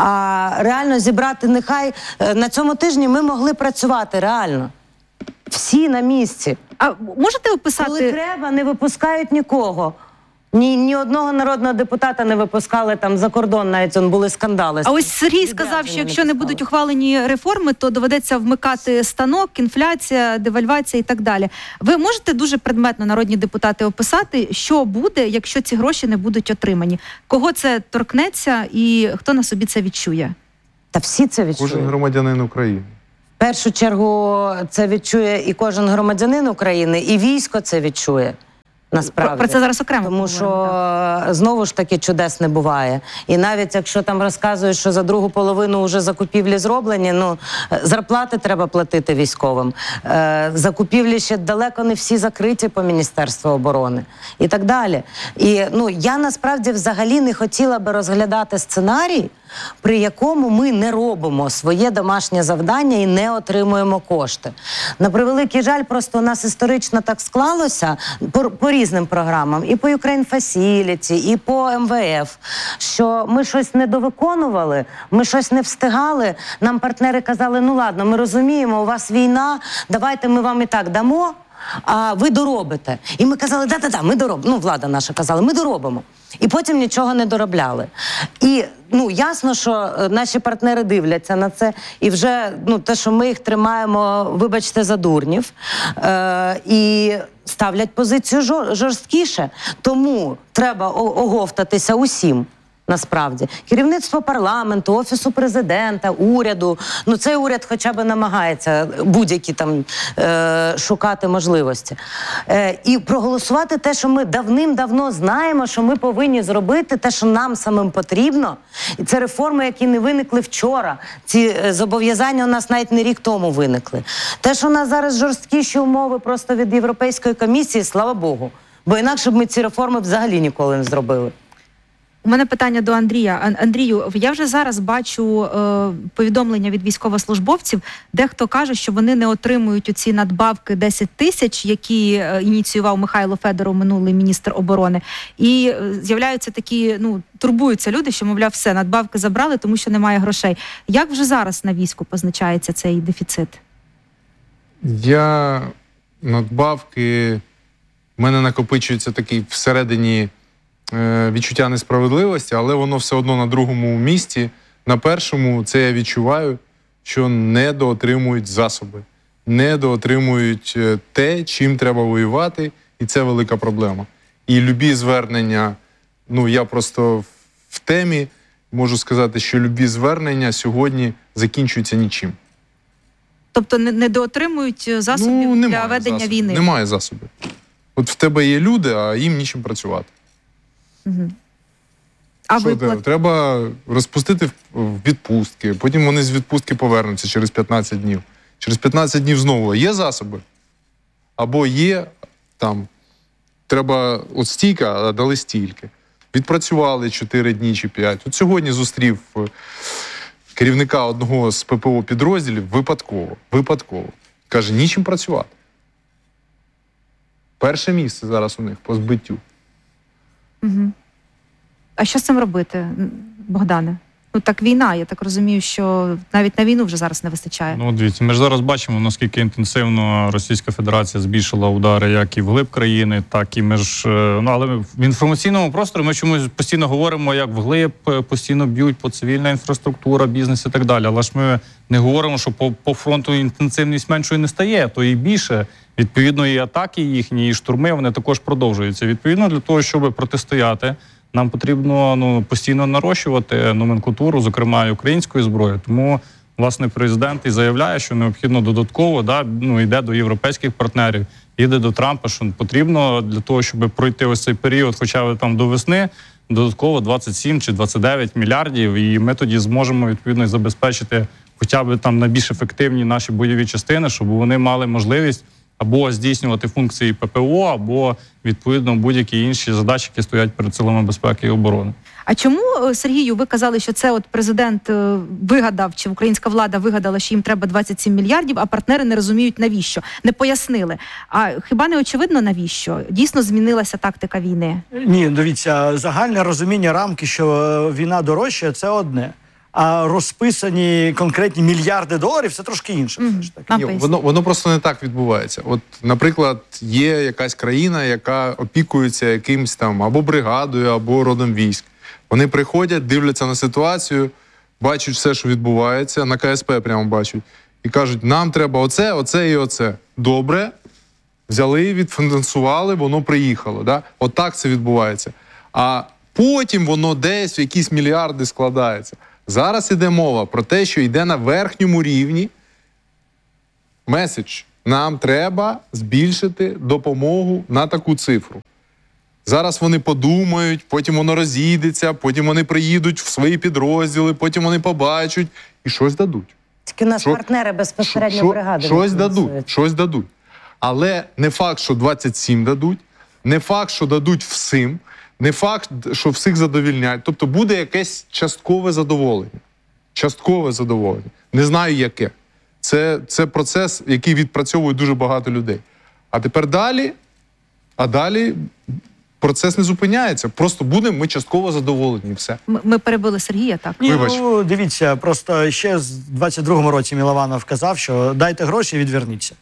A: а реально зібрати. Нехай е, на цьому тижні ми могли працювати реально. Всі на місці.
C: А можете
A: Коли
C: описати?
A: треба, не випускають нікого. Ні, ні одного народного депутата не випускали там за кордон, навіть он були скандали.
C: А ось Сергій сказав,
A: Відрядження
C: що якщо не
A: пускали.
C: будуть ухвалені реформи, то доведеться вмикати станок, інфляція, девальвація і так далі. Ви можете дуже предметно, народні депутати, описати, що буде, якщо ці гроші не будуть отримані? Кого це торкнеться і хто на собі це відчує?
A: Та всі це відчують.
B: Кожен громадянин України.
A: В першу чергу це відчує і кожен громадянин України, і військо це відчує. Насправді.
C: Про, про це зараз окремо
A: Тому
C: поговоримо, так.
A: що знову ж таки чудес не буває. І навіть якщо там розказують, що за другу половину вже закупівлі зроблені, ну зарплати треба платити військовим. Е, закупівлі ще далеко не всі закриті по Міністерству оборони і так далі. І ну я насправді взагалі не хотіла би розглядати сценарій, при якому ми не робимо своє домашнє завдання і не отримуємо кошти. На превеликий жаль, просто у нас історично так склалося по, по різним програмам, і по Ukraine Facility, і по Ем Ве Еф, що ми щось не довиконували, ми щось не встигали. Нам партнери казали, ну ладно, ми розуміємо, у вас війна, давайте ми вам і так дамо, а ви доробите. І ми казали, да-да-да, ми доробимо. Ну, влада наша казала, ми доробимо. І потім нічого не доробляли. І, ну, ясно, що наші партнери дивляться на це. І вже, ну, те, що ми їх тримаємо, вибачте, за дурнів. Е- і ставлять позицію жор- жорсткіше. Тому треба о- оговтатися усім. Насправді, керівництво парламенту, офісу президента, уряду. Ну цей уряд, хоча б намагається будь-які там е, шукати можливості е, і проголосувати те, що ми давним-давно знаємо, що ми повинні зробити, те, що нам самим потрібно. І це реформи, які не виникли вчора. Ці е, зобов'язання у нас навіть не рік тому виникли. Те, що у нас зараз жорсткіші умови просто від Європейської комісії, слава Богу, бо інакше б ми ці реформи взагалі ніколи не зробили.
C: У мене питання до Андрія. Ан- Андрію, я вже зараз бачу е, повідомлення від військовослужбовців, дехто каже, що вони не отримують оці надбавки десять тисяч, які е, ініціював Михайло Федоров, минулий міністр оборони. І е, з'являються такі, ну, турбуються люди, що, мовляв, все, надбавки забрали, тому що немає грошей. Як вже зараз на війську позначається цей дефіцит?
B: Я надбавки, в мене накопичується такий всередині е, відчуття несправедливості, але воно все одно на другому місці. На першому це я відчуваю, що недоотримують засоби, недоотримують е, те, чим треба воювати, і це велика проблема. І любі звернення, ну я просто в- в темі можу сказати, що любі звернення сьогодні закінчуються нічим.
C: Тобто не, не доотримують засобів
B: Ну,
C: для
B: немає
C: ведення
B: засобів.
C: війни?
B: Немає засобів. От в тебе є люди, а їм нічим працювати.
C: Угу. А
B: Що
C: виплат?
B: треба? Треба розпустити в- в відпустки, потім вони з відпустки повернуться через п'ятнадцять днів. Через п'ятнадцять днів знову є засоби, або є там, треба от стільки, а дали стільки. Відпрацювали чотири дні чи п'ять. От сьогодні зустрів е, керівника одного з Пе Пе О підрозділів випадково. Випадково. Каже, нічим працювати. Перше місце зараз у них по збиттю.
C: Угу. А що з цим робити, Богдане? Ну так війна, я так розумію, що навіть на війну вже зараз не вистачає.
E: Ну, дивіться, ми ж зараз бачимо, наскільки інтенсивно Російська Федерація збільшила удари як і вглиб країни, так і ми ж, е, ну, але в інформаційному просторі ми чомусь постійно говоримо, як вглиб, е, постійно б'ють по цивільна інфраструктура, бізнес і так далі. Але ж ми не говоримо, що по, по фронту інтенсивність меншою не стає, то і більше. Відповідно, і атаки їхні, і штурми, вони також продовжуються. Відповідно, для того, щоб протистояти, нам потрібно ну, постійно нарощувати номенклатуру, зокрема і української зброї. Тому, власне, президент і заявляє, що необхідно додатково, да, ну, йде до європейських партнерів, йде до Трампа, що потрібно для того, щоб пройти ось цей період, хоча б там до весни, додатково двадцять сім чи двадцять дев'ять мільярдів, і ми тоді зможемо, відповідно, забезпечити хоча б там найбільш ефективні наші бойові частини, щоб вони мали можливість або здійснювати функції ППО, або відповідно будь-які інші задачі, які стоять перед силами безпеки і оборони.
C: А чому, е, Сергію, ви казали, що це от президент е, вигадав, чи українська влада вигадала, що їм треба двадцять сім мільярдів, а партнери не розуміють, навіщо? Не пояснили. А хіба не очевидно, навіщо? Дійсно змінилася тактика війни?
D: Ні, дивіться, загальне розуміння рамки, що е, війна дорожча, це одне. А розписані конкретні мільярди доларів – це трошки інше.
C: Мгм.
D: все ж таки.
C: Нам
B: Ні,
C: поясніть.
B: воно, воно просто не так відбувається. От, наприклад, є якась країна, яка опікується якимсь там або бригадою, або родом військ. Вони приходять, дивляться на ситуацію, бачать все, що відбувається, на ка ес пе прямо бачать, і кажуть, нам треба оце, оце і оце. Добре, взяли, відфінансували, воно приїхало. Да? От так це відбувається. А потім воно десь в якісь мільярди складається. Зараз іде мова про те, що йде на верхньому рівні меседж. Нам треба збільшити допомогу на таку цифру. Зараз вони подумають, потім воно розійдеться, потім вони приїдуть в свої підрозділи, потім вони побачать і щось дадуть.
A: Тільки у нас
B: Що-
A: партнери безпосередньо
B: Що-
A: бригади.
B: Щось
A: фінансують.
B: дадуть, щось дадуть. Але не факт, що двадцять сім дадуть, не факт, що дадуть всім, не факт, що всіх задовільняють. Тобто буде якесь часткове задоволення. Часткове задоволення. Не знаю яке. Це, це процес, який відпрацьовує дуже багато людей. А тепер далі, а далі процес не зупиняється. Просто будемо ми частково задоволені і все.
C: Ми, ми перебили Сергія, так?
D: Ні,
B: Вибач.
D: ну, дивіться, просто ще з двадцять другому році Мілованов казав, що дайте гроші і відверніться.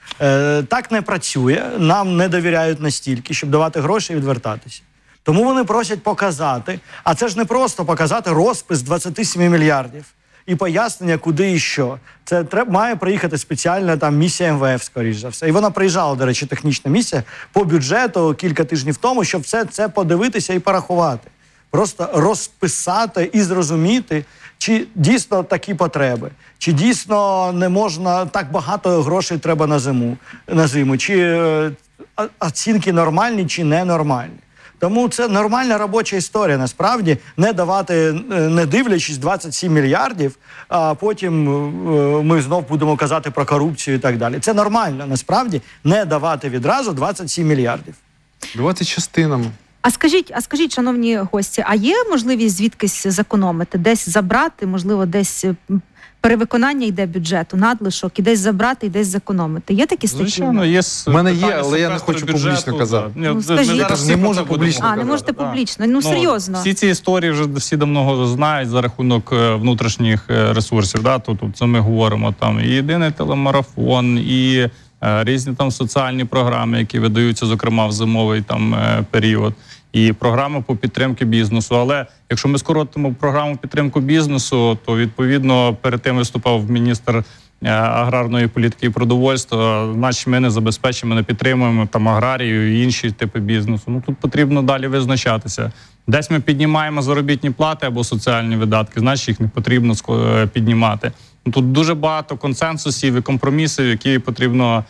D: Е, так не працює, нам не довіряють настільки, щоб давати гроші і відвертатися. Тому вони просять показати, а це ж не просто показати розпис двадцять сім мільярдів і пояснення, куди і що. Це треба, має приїхати спеціальна там місія ем ве еф, скоріш за все. І вона приїжджала, до речі, технічна місія по бюджету кілька тижнів тому, щоб все це подивитися і порахувати. Просто розписати і зрозуміти, чи дійсно такі потреби, чи дійсно не можна, так багато грошей треба на зиму, на зиму, чи е, о- оцінки нормальні, чи ненормальні. Тому це нормальна робоча історія, насправді, не давати, е, не дивлячись двадцять сім мільярдів, а потім е, ми знов будемо казати про корупцію і так далі. Це нормально, насправді, не давати відразу двадцять сім мільярдів.
B: Давайте частинами.
C: А скажіть, а скажіть, шановні гості, а є можливість звідкись зекономити, десь забрати, можливо, десь м, перевиконання йде бюджету, надлишок, і десь забрати, і десь зекономити? Є такі статті?
E: Звичайно, є с-
B: У мене є,
E: питання
B: але я не
E: секвестру
B: хочу
E: бюджету,
B: публічно казати.
E: да. Ні,
C: Ну,
E: ми
C: скажіть.
E: зараз
B: Я кажу,
E: всі
B: не
E: про
B: можу
E: це будемо
B: публічно
C: А, не
E: говорити,
C: можете
E: да.
C: публічно. Ну, серйозно.
E: Всі ці історії вже всі давно знають за рахунок е, внутрішніх е, ресурсів. Да? Тут, тут це ми говоримо там і єдиний телемарафон, і е, різні там соціальні програми, які видаються, зокрема в зимовий там е, період, і програми по підтримки бізнесу. Але якщо ми скоротимо програму підтримку бізнесу, то відповідно перед тим виступав міністр е, аграрної політики і продовольства, значить ми не забезпечимо, не підтримуємо там аграрію і інші типи бізнесу. Ну тут потрібно далі визначатися. Десь ми піднімаємо заробітні плати або соціальні видатки, значить їх не потрібно ско- піднімати. Ну, тут дуже багато консенсусів і компромісів, які потрібно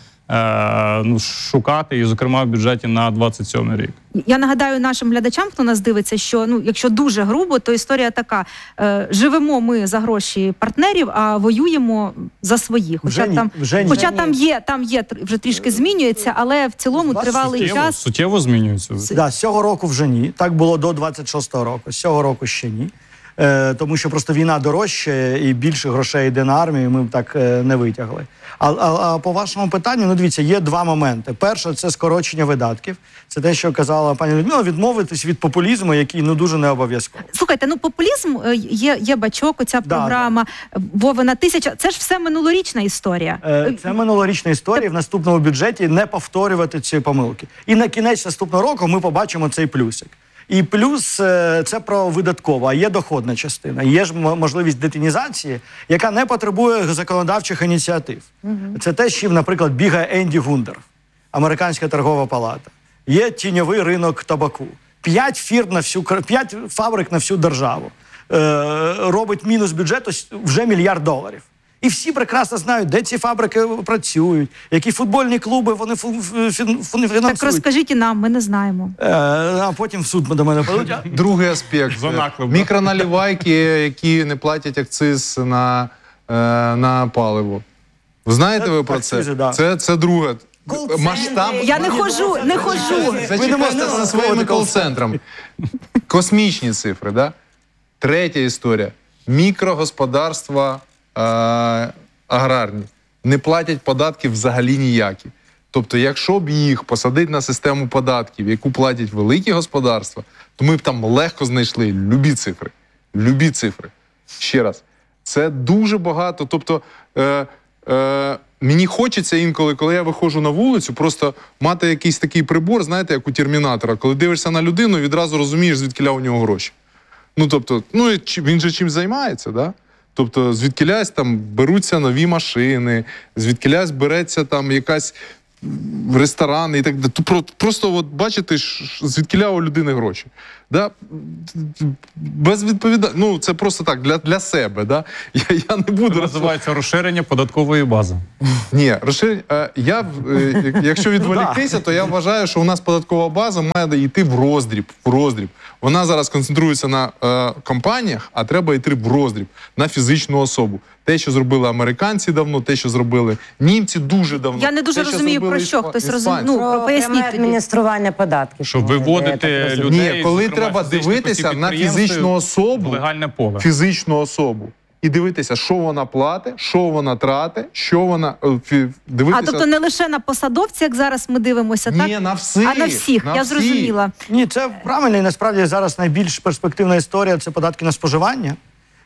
E: е, ну, шукати, і, зокрема, в бюджеті на двадцять сьомий рік.
C: Я нагадаю нашим глядачам, хто нас дивиться, що ну, якщо дуже грубо, то історія така: е, живемо ми за гроші партнерів, а воюємо за своїх. Хоча
D: Вже ні,
C: там,
D: вже ні.
C: хоча
A: Вже
C: там
A: ні.
C: є, там є тр- вже трішки змінюється, але в цілому
D: Вас
C: тривалий
E: Суттєво,
C: час.
E: суттєво змінюється.
D: Да, з цього року вже ні. Так було до двадцять шостого року. З цього року ще ні. Е, тому що просто війна дорожчає і більше грошей йде на армію, ми б так е, не витягли. А, а, а по вашому питанню, ну дивіться, є два моменти. Перше, це скорочення видатків. Це те, що казала пані Людмила, відмовитись від популізму, який ну дуже не обов'язково.
C: Слухайте, ну популізм е, є, є бачок, оця
D: Да,
C: програма Вовина тисяча. Це ж все минулорічна історія.
D: Е, Це минулорічна історія. В наступному бюджеті не повторювати ці помилки. І на кінець наступного року ми побачимо цей плюсик. І плюс е, це про видаткову, а є доходна частина. Є ж м- можливість детінізації, яка не потребує законодавчих ініціатив. Це те, з чим, наприклад, бігає Енді Гундер, Американська торгова палата. Є тіньовий ринок табаку. П'ять фірм на всю кра- п'ять фабрик на всю державу. Е, робить мінус бюджету с- вже мільярд доларів. І всі прекрасно знають, де ці фабрики працюють, які футбольні клуби вони фу- фі- фін- фінансують.
C: Так розкажіть і нам, ми не знаємо.
D: Е, а потім в суд до мене подадуть. А-
B: Другий аспект.
E: За наклеп, да?
B: Мікроналивайки, які не платять акциз на, е, на паливо. Знаєте
D: Це
B: ви про це?
D: акцизи, да.
B: Це, це друге. масштаб...
C: Я не ходжу, не ходжу.
B: Зачекайте зі своїми кол-центрами. Космічні цифри, да? Третя історія. Мікрогосподарства е- аграрні не платять податків взагалі ніякі. Тобто, якщо б їх посадити на систему податків, яку платять великі господарства, то ми б там легко знайшли любі цифри. Любі цифри. Ще раз. Це дуже багато. Тобто, е- е- мені хочеться інколи, коли я виходжу на вулицю, просто мати якийсь такий прибор, знаєте, як у Термінатора. Коли дивишся на людину, відразу розумієш, звідкіля у нього гроші. Ну, тобто, ну, він же чимось займається, да? Тобто, звідкілясь там беруться нові машини, звідкілясь береться там якась ресторани і так далі. Просто от бачите, звідкіля у людини гроші. Да? Без відповідальності. Ну, це просто так, для, для себе. Да? Я, я не буду...
E: Це називається розширення податкової бази.
B: Ні, розширення... Я, якщо відволіктися, то я вважаю, що у нас податкова база має йти в роздріб. В роздріб. Вона зараз концентрується на е, компаніях, а треба йти в роздріб, на фізичну особу. Те, що зробили американці давно, те, що зробили німці дуже давно.
C: Я не дуже
B: те,
C: розумію, про що
B: іспа...
C: хтось розуміє. Ну,
A: Про
C: поясніть
A: пряме
C: тоді.
A: адміністрування податків.
E: Щоб виводити
A: Я так розумію.
E: людей,
B: Ні, коли
E: зокрема,
B: треба
E: фізичних
B: дивитися
E: осіб
B: на
E: підприємців
B: фізичну особу,
E: в легальне поле.
B: фізичну особу, і дивитися, що вона платить, що вона тратить, що вона... е, фі- Дивитися...
C: А тобто не лише на посадовця, як зараз ми дивимося, так?
B: Ні, на всіх.
C: А на всіх,
B: на
C: я
B: всіх.
C: зрозуміла.
D: Ні, це правильно, і насправді зараз найбільш перспективна історія – це податки на споживання.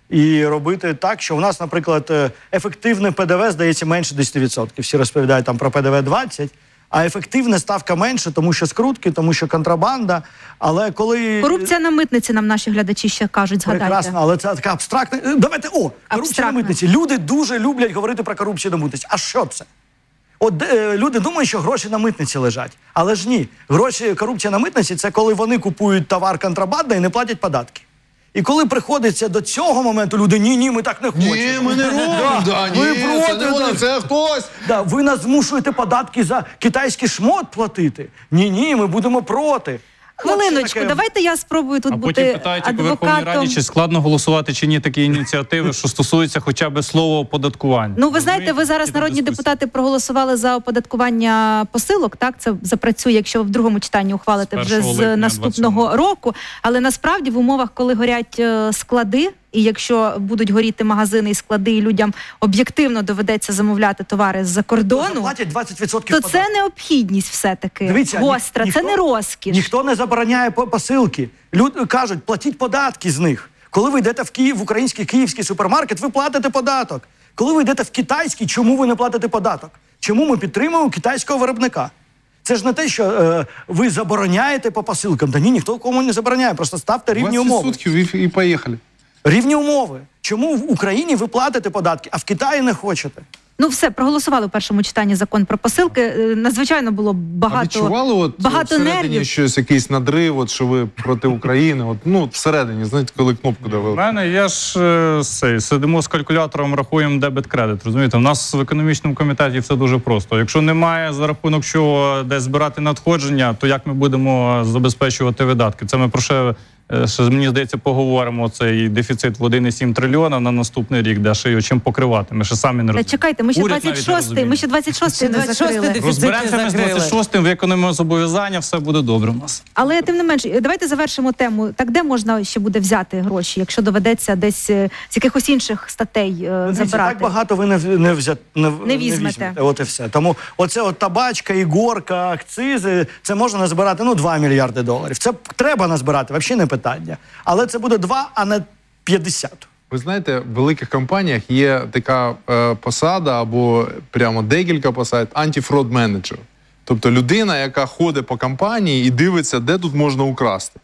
D: І робити так, що у нас, наприклад, ефективне ПДВ, здається, менше десять відсотків. Всі розповідають там про ПДВ двадцять відсотків, а ефективна ставка менше, тому що скрутки, тому що контрабанда. Але коли...
C: Корупція на митниці, нам наші глядачі ще кажуть, згадайте.
D: Прекрасно, але це така абстрактна... Давайте, о, корупція
C: Абстрактна.
D: на митниці. Люди дуже люблять говорити про корупцію на митниці. А що це? От е, люди думають, що гроші на митниці лежать. Але ж ні. Гроші, корупція на митниці – це коли вони купують товар контрабанда і не платять податки. І коли приходиться до цього моменту, люди, ні-ні, ми так не хочемо.
B: Ні, ми не робимо, да, ні,
D: ви
B: це
D: проти,
B: не вони,
D: да.
B: це хтось.
D: Да, ви нас змушуєте податки за китайський шмот платити. Ні-ні, ми будемо проти.
C: Хвилиночку,
D: таке-
C: давайте я спробую тут
E: А
C: бути
E: потім питають, як у Верховній
C: адвокатом.
E: Раді, чи складно голосувати, чи ні такі ініціативи, що стосуються хоча б слова оподаткування.
C: Ну, ви знаєте, ви зараз,
E: Які там
C: народні
E: дискусії?
C: депутати, проголосували за оподаткування посилок, так? Це запрацює, якщо ви в другому читанні ухвалите
E: З
C: вже
E: першого
C: з
E: липня
C: наступного
E: двадцять сьомого.
C: року. Але насправді в умовах, коли горять е, склади, і якщо будуть горіти магазини і склади, і людям об'єктивно доведеться замовляти товари з-за кордону,
D: Платять двадцять відсотків
C: то
D: податку.
C: це необхідність все-таки.
D: Дивіться,
C: гостра,
D: ніхто-
C: це не розкіш.
D: Ніхто не забороняє по- посилки. Люди кажуть, платіть податки з них. Коли ви йдете в Київ, в український київський супермаркет, ви платите податок. Коли ви йдете в китайський, чому ви не платите податок? Чому ми підтримуємо китайського виробника? Це ж не те, що е, ви забороняєте по посилкам. Та ні, ніхто кому не забороняє. Просто ставте рівні
B: двадцять
D: умови.
B: відсотків і, і поїхали.
D: Рівні умови. Чому в Україні ви платите податки, а в Китаї не хочете?
C: Ну все, проголосували в першому читанні закон про посилки. Е, Надзвичайно було
B: А
C: багато,
B: відчували от
C: багато
B: всередині
C: нервів.
B: щось, якийсь надрив, от, що ви проти України? От, ну, всередині, знаєте, коли кнопку
E: У
B: давили.
E: мене я ж е, сей, сидимо з калькулятором, рахуємо дебет-кредит. Розумієте, у нас в економічному комітеті все дуже просто. Якщо немає за рахунок чого десь збирати надходження, то як ми будемо забезпечувати видатки? Це ми про що, е, ще, мені здається, поговоримо. Цей дефіцит в один цілих сім трильйона на наступний рік, де ще його чим покривати. Ми ще самі не
C: Та
E: розуміємо.
C: чекайте, ми ще
E: Уряд навіть не
C: двадцять шостий,
E: розуміє.
C: ми ще двадцять шостий не закрили.
E: Розберемося ми з двадцять шостим, виконуємо зобов'язання, все буде добре у нас.
C: Але тим не менш, давайте завершимо тему. Так де можна ще буде взяти гроші, якщо доведеться десь е, з якихось інших статей е,
D: Дивіться,
C: забирати?
D: так багато ви не, не, взя, не,
C: Не візьмете.
D: От і все. Тому оце от табачка, ігорка, акцизи, це можна назбирати, ну, два мільярди доларів. Це треба назбирати, взагалі не питання. Але це буде два, а не п'ятдесят.
B: Ви знаєте, в великих компаніях є така е, посада або прямо декілька посад, антифрод менеджер. Тобто людина, яка ходить по компанії і дивиться, де тут можна украсти.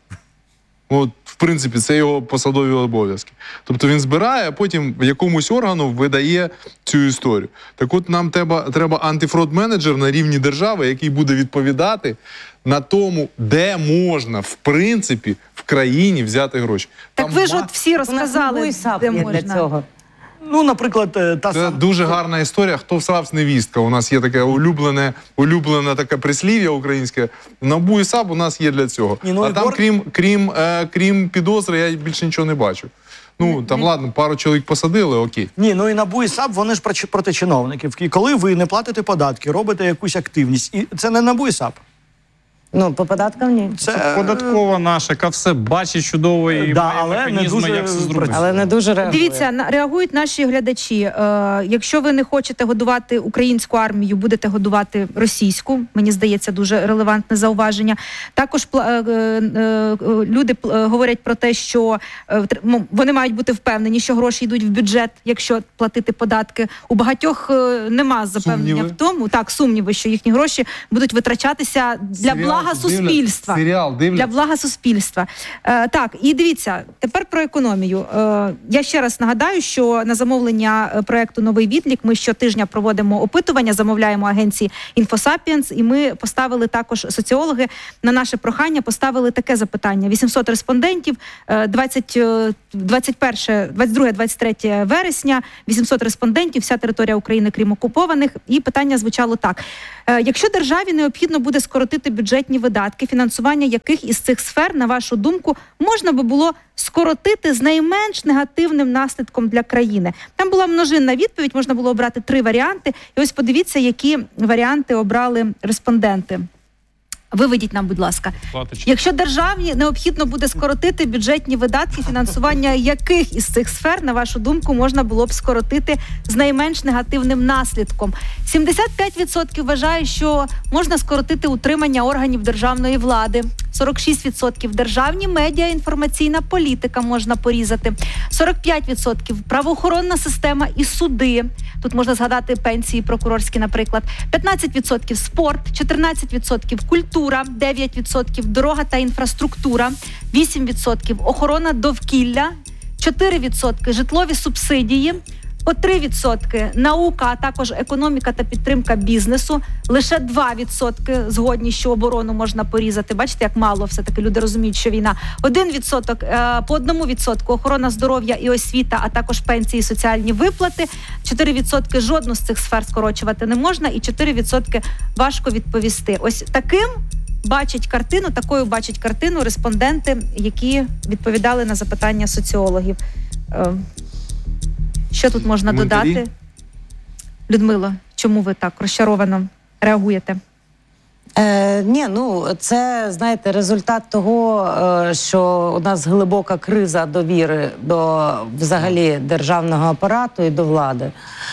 B: От, в принципі, це його посадові обов'язки. Тобто він збирає, а потім якомусь органу видає цю історію. Так от нам треба, треба антифрод-менеджер на рівні держави, який буде відповідати на тому, де можна, в принципі, в країні взяти гроші.
C: Так
B: Там
C: ви ж
B: ма-
C: от всі
A: У нас
C: розказали,
A: САП
C: де
A: є
C: можна.
A: для цього.
D: Ну, наприклад, е, та
B: Це
D: сама...
B: дуже гарна історія. Хто всравсь невістка? У нас є таке улюблене, улюблене таке прислів'я українське. НАБУ і САП у нас є для цього.
D: Ні, ну,
B: а
D: і
B: там,
D: Гор-
B: крім, крім, е, крім підозри, я більше нічого не бачу. Ну, там, ладно, пару чоловік посадили, окей.
D: Ні, ну і НАБУ і САП, вони ж проти, проти чиновників. І коли ви не платите податки, робите якусь активність, і це не НАБУ і САП.
A: Ну, по податкам ні.
D: Це
E: Податкова наша, яка все бачить чудово і
D: Да,
E: має
D: але не
E: механізми,
D: дуже
E: як все зробити.
D: працює.
A: Але не дуже реагує.
C: Дивіться, на- реагують наші глядачі. Е, якщо ви не хочете годувати українську армію, будете годувати російську. Мені здається, дуже релевантне зауваження. Також пла- е, е, е, люди пл- е, говорять про те, що е, тр- м, вони мають бути впевнені, що гроші йдуть в бюджет, якщо платити податки. У багатьох е, нема запевнення
B: Сумніви?
C: в тому, так, сумніви, що їхні гроші будуть витрачатися для
B: Серіал
C: блага
B: дивляться-
C: суспільства.
B: Серіал дивляться.
C: Для блага суспільства. Е, так, і дивіться, тепер про економію. Е, я ще раз нагадаю, що на замовлення е, проекту «Новий відлік» ми щотижня проводимо опитування, замовляємо агенції «Інфосапіенс», і ми поставили також, соціологи, на наше прохання поставили таке запитання. вісімсот респондентів, е, двадцять, е, двадцять перше, двадцять друге двадцять третє вересня, вісімсот респондентів, вся територія України, крім окупованих. І питання звучало так. Е, Якщо державі необхідно буде скоротити бюджетні видатки, фінансування яких із цих сфер, на вашу думку, можна би було скоротити з найменш негативним наслідком для країни? Там була множинна відповідь, можна було обрати три варіанти. І ось подивіться, які варіанти обрали респонденти. Виведіть нам, будь ласка.
E: Платочки.
C: Якщо державі необхідно буде скоротити бюджетні видатки, фінансування яких із цих сфер, на вашу думку, можна було б скоротити з найменш негативним наслідком? сімдесят п'ять відсотків вважає, що можна скоротити утримання органів державної влади. сорок шість відсотків державні медіа, інформаційна політика можна порізати. сорок п'ять відсотків правоохоронна система і суди. Тут можна згадати пенсії прокурорські, наприклад. п'ятнадцять відсотків спорт, чотирнадцять відсотків культура, дев'ять відсотків дорога та інфраструктура, вісім відсотків охорона довкілля, чотири відсотки житлові субсидії, по три відсотки наука, а також економіка та підтримка бізнесу. Лише два відсотки згодні, що оборону можна порізати. Бачите, як мало все-таки люди розуміють, що війна. один відсоток, е, по одному відсотку охорона здоров'я і освіта, а також пенсії і соціальні виплати. чотири відсотки жодну з цих сфер скорочувати не можна і чотири відсотки важко відповісти. Ось таким бачать картину, такою бачать картину респонденти, які відповідали на запитання соціологів. Е, Що тут можна
B: Коментарі?
C: додати? Людмило, чому ви так розчаровано реагуєте?
A: Е, ні, ну це, знаєте, результат того, е, що у нас глибока криза довіри до взагалі державного апарату і до влади.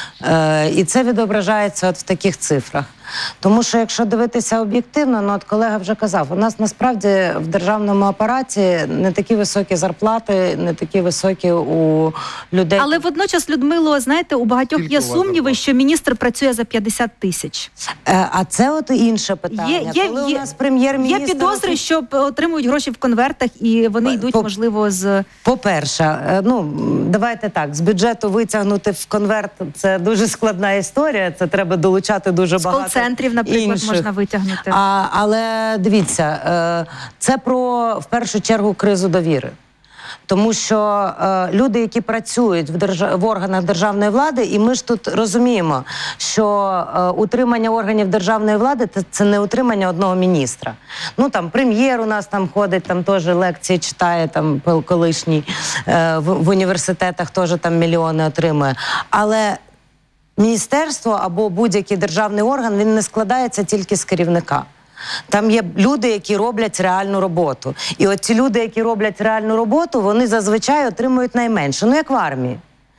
A: Е, і це відображається от в таких цифрах. Тому що якщо дивитися об'єктивно, ну от колега вже казав, у нас насправді в державному апараті не такі високі зарплати, не такі високі у людей.
C: Але водночас, Людмило, знаєте, у багатьох
B: Скільки
C: є
B: у вас
C: сумніви,
B: зарплата?
C: що міністр працює за п'ятдесят тисяч.
A: Е, а це от інше питання.
C: Є, є,
A: Коли
C: є,
A: у нас прем'єр-міністр...
C: є підозри, що отримують гроші в конвертах, і вони йдуть,
A: По-
C: можливо, з...
A: По-перше, е, ну давайте так, з бюджету витягнути в конверт – це дуже складна історія. Це треба долучати дуже
C: З
A: багато
C: кол-центрів, наприклад,
A: інших.
C: можна витягнути.
A: А, але дивіться, е, це про в першу чергу кризу довіри. Тому що е, люди, які працюють в, держа... в органах державної влади, і ми ж тут розуміємо, що е, утримання органів державної влади це, це не утримання одного міністра. Ну там прем'єр у нас там ходить, там теж лекції читає, там колишній е, в, в університетах теж там мільйони отримує. Але міністерство або будь-який державний орган, він не складається тільки з керівника. Там є люди, які роблять реальну роботу. І от ці люди, які роблять реальну роботу, вони зазвичай отримують найменше. Ну, як в армії.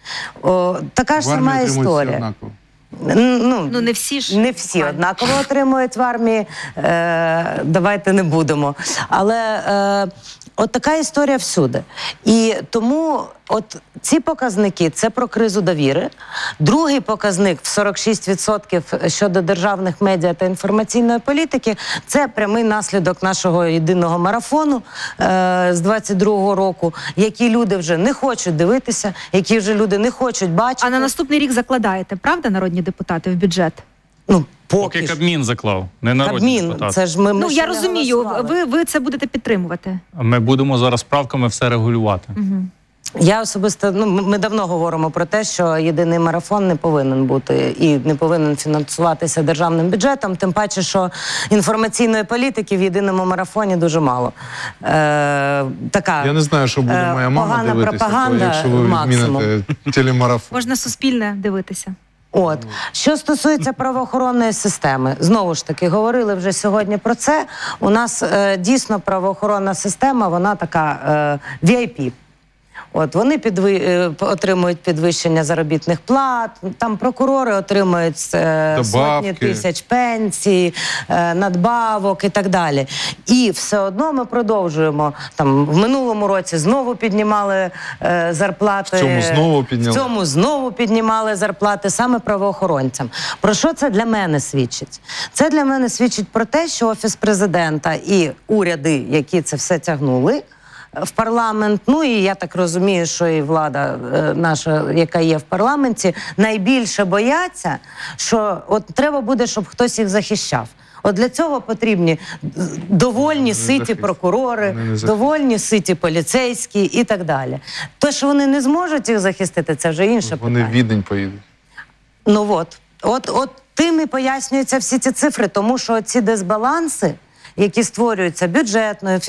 A: О, така ж
B: В армії
A: сама
B: отримують всі
A: історія.
B: однаково.
A: Ну,
C: Ну, не всі ж.
A: не всі однаково отримують в армії. Е, давайте не будемо. Але е, от така історія всюди. І тому от ці показники – це про кризу довіри. Другий показник в сорок шість відсотків щодо державних медіа та інформаційної політики – це прямий наслідок нашого єдиного марафону е, з двадцять другого року, які люди вже не хочуть дивитися, які вже люди не хочуть бачити.
C: А на наступний рік закладаєте, правда, народні депутати, в бюджет?
A: Ну, поки,
E: Поки
A: ж.
E: Кабмін заклав, не народні
A: Кабмін,
E: депутати.
A: це ж ми, ми
C: Ну,
A: ще
C: я
A: не
C: розумію,
A: голосували.
C: ви, ви це будете підтримувати.
E: Ми будемо зараз правками все регулювати.
C: Угу.
A: Я особисто, ну, ми давно говоримо про те, що єдиний марафон не повинен бути і не повинен фінансуватися державним бюджетом, тим паче, що інформаційної політики в єдиному марафоні дуже мало. Е, така,
B: Я не знаю, що буде
A: е,
B: моя мама
A: погана
B: дивитися,
A: пропаганда
B: якщо ви
A: максимум.
B: відміните телемарафон.
C: Можна суспільне дивитися.
A: От. Що стосується правоохоронної системи, знову ж таки, говорили вже сьогодні про це. У нас е, дійсно правоохоронна система, вона така е, ві ай пі. От, вони підви... е, отримують підвищення заробітних плат, там прокурори отримують е,
B: Добавки.
A: сотні тисяч пенсій, е, надбавок і так далі. І все одно ми продовжуємо. Там, в минулому році знову піднімали е, зарплати.
B: В цьому знову підняли.
A: В цьому знову піднімали зарплати саме правоохоронцям. Про що це для мене свідчить? Це для мене свідчить про те, що Офіс президента і уряди, які це все тягнули в парламент, ну і я так розумію, що і влада е, наша, яка є в парламенті, найбільше бояться, що от треба буде, щоб хтось їх захищав. От для цього потрібні довольні ситі
B: захистять.
A: прокурори,
B: Вони не захистять.
A: довольні ситі поліцейські і так далі. Те, що вони не зможуть їх захистити, це вже інше
B: Вони
A: питання.
B: в Відень поїдуть.
A: Ну от, от, от тим і пояснюються всі ці цифри, тому що ці дисбаланси, які створюються бюджетною,